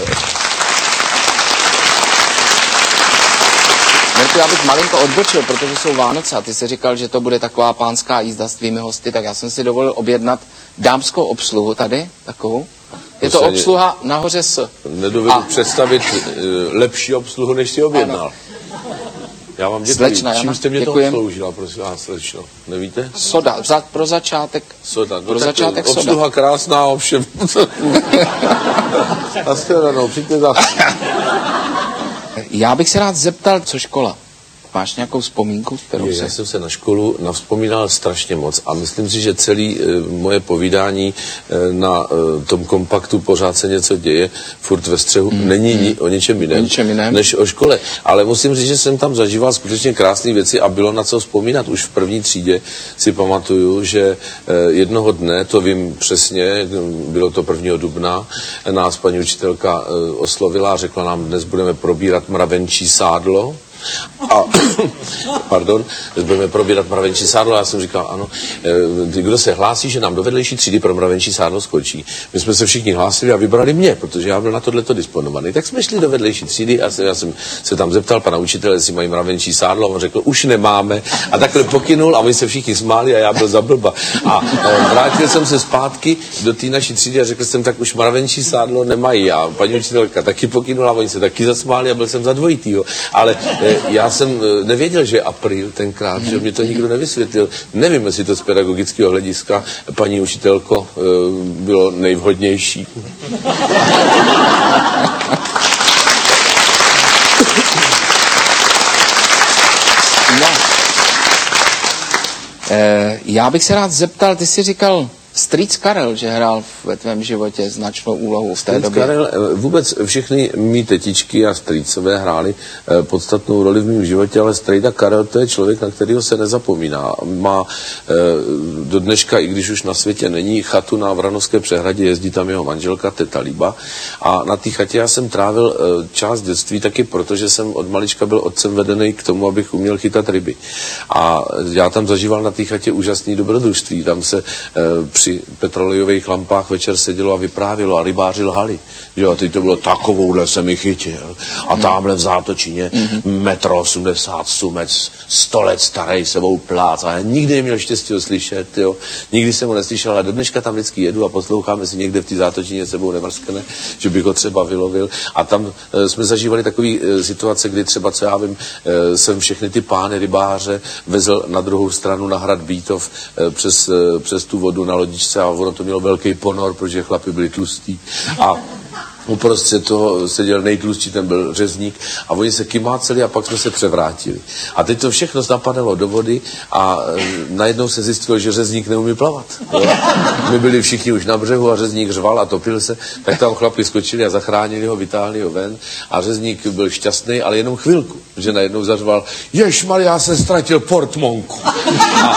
Mirku, já bych malinko odbočil, protože jsou Vánoce a ty jsi říkal, že to bude taková pánská jízda s tvými hosty, tak já jsem si dovolil objednat dámskou obsluhu tady, takovou. Je to obsluha nahoře s... Nedovedu představit lepší obsluhu, než si objednal. Ano. Já vám děkuji. Slečna, čím jste mě to obsloužila, prosím vás, slečno? Nevíte? Soda, pro začátek. Soda. Pro začátek soda. Obsluha krásná, ovšem. Naschledanou, přijďte zase. Já bych se rád zeptal, co škola? Máš nějakou vzpomínku, kterou Já jsem se na školu navzpomínal strašně moc a myslím si, že celé moje povídání na tom kompaktu Pořád se něco děje, furt ve střehu, není o ničem jiném, než o škole. Ale musím říct, že jsem tam zažíval skutečně krásné věci a bylo na co vzpomínat. Už v první třídě si pamatuju, že jednoho dne, to vím přesně, bylo to 1. dubna, nás paní učitelka oslovila a řekla nám, dnes budeme probírat mravenčí sádlo. A, pardon, budeme probírat mravenčí sádlo. Já jsem říkal, ano, kdo se hlásí, že nám do vedlejší třídy pro mravenčí sádlo skočí. My jsme se všichni hlásili a vybrali mě, protože já byl na tohleto disponovaný. Tak jsme šli do vedlejší třídy a já jsem se tam zeptal pana učitele, jestli mají mravenčí sádlo. A on řekl, už nemáme. A takhle pokynul a my se všichni smáli a já byl za blba. A vrátil jsem se zpátky do té naší třídy a řekl jsem, tak už mravenčí sádlo nemají. A paní učitelka taky pokynula, oni se taky zasmáli a byl jsem za dvojitýho. Ale já jsem nevěděl, že je apríl tenkrát, že mě to nikdo nevysvětlil. Nevím, jestli to z pedagogického hlediska, paní učitelko, bylo nejvhodnější. No. Já bych se rád zeptal, ty jsi říkal strýc Karel, že hrál ve tvém životě značnou úlohu v té Strýc době. Karel, vůbec všechny mý tetičky a strýcové hráli podstatnou roli v mém životě, ale strejda Karel to je člověk, na kterého se nezapomíná. Má do dneška, i když už na světě není, chatu na Vranovské přehradě, jezdí tam jeho manželka teta Líba a na té chatě já jsem trávil část dětství taky, protože jsem od malička byl otcem vedený k tomu, abych uměl chytat ryby. A já tam zažíval na té chatě úžasný dobrodružství. Tam se při petrolejových lampách večer sedělo a vyprávělo a rybáři lhali. Že a teď to bylo takovouhle se mi chytil. A tamhle v zátočině 1,80 m sumec, 100 let starý sebou plác. A já nikdy neměl štěstí ho slyšet, jo. Nikdy jsem ho neslyšel, ale do dneška tam vždycky jedu a posloucháme si někde v té zátočině sebou nemrskne, že bych ho třeba vylovil. A tam jsme zažívali takové situace, kdy třeba, co já vím, jsem všechny ty pány rybáře vezl na druhou stranu na hrad Bítov přes tu vodu na lodičce a ono to mělo velký ponor, protože chlapi byli tlustí. A uprostřed toho seděl nejtlustší, ten byl řezník a oni se kymáceli a pak jsme se převrátili. A teď to všechno napadalo do vody a najednou se zjistilo, že řezník neumí plavat. Jo? My byli všichni už na břehu a řezník řval a topil se, tak tam chlapi skočili a zachránili ho, vytáhli ho ven a řezník byl šťastný, ale jenom chvilku, že najednou zařval: Ježmar, já jsem ztratil portmonku.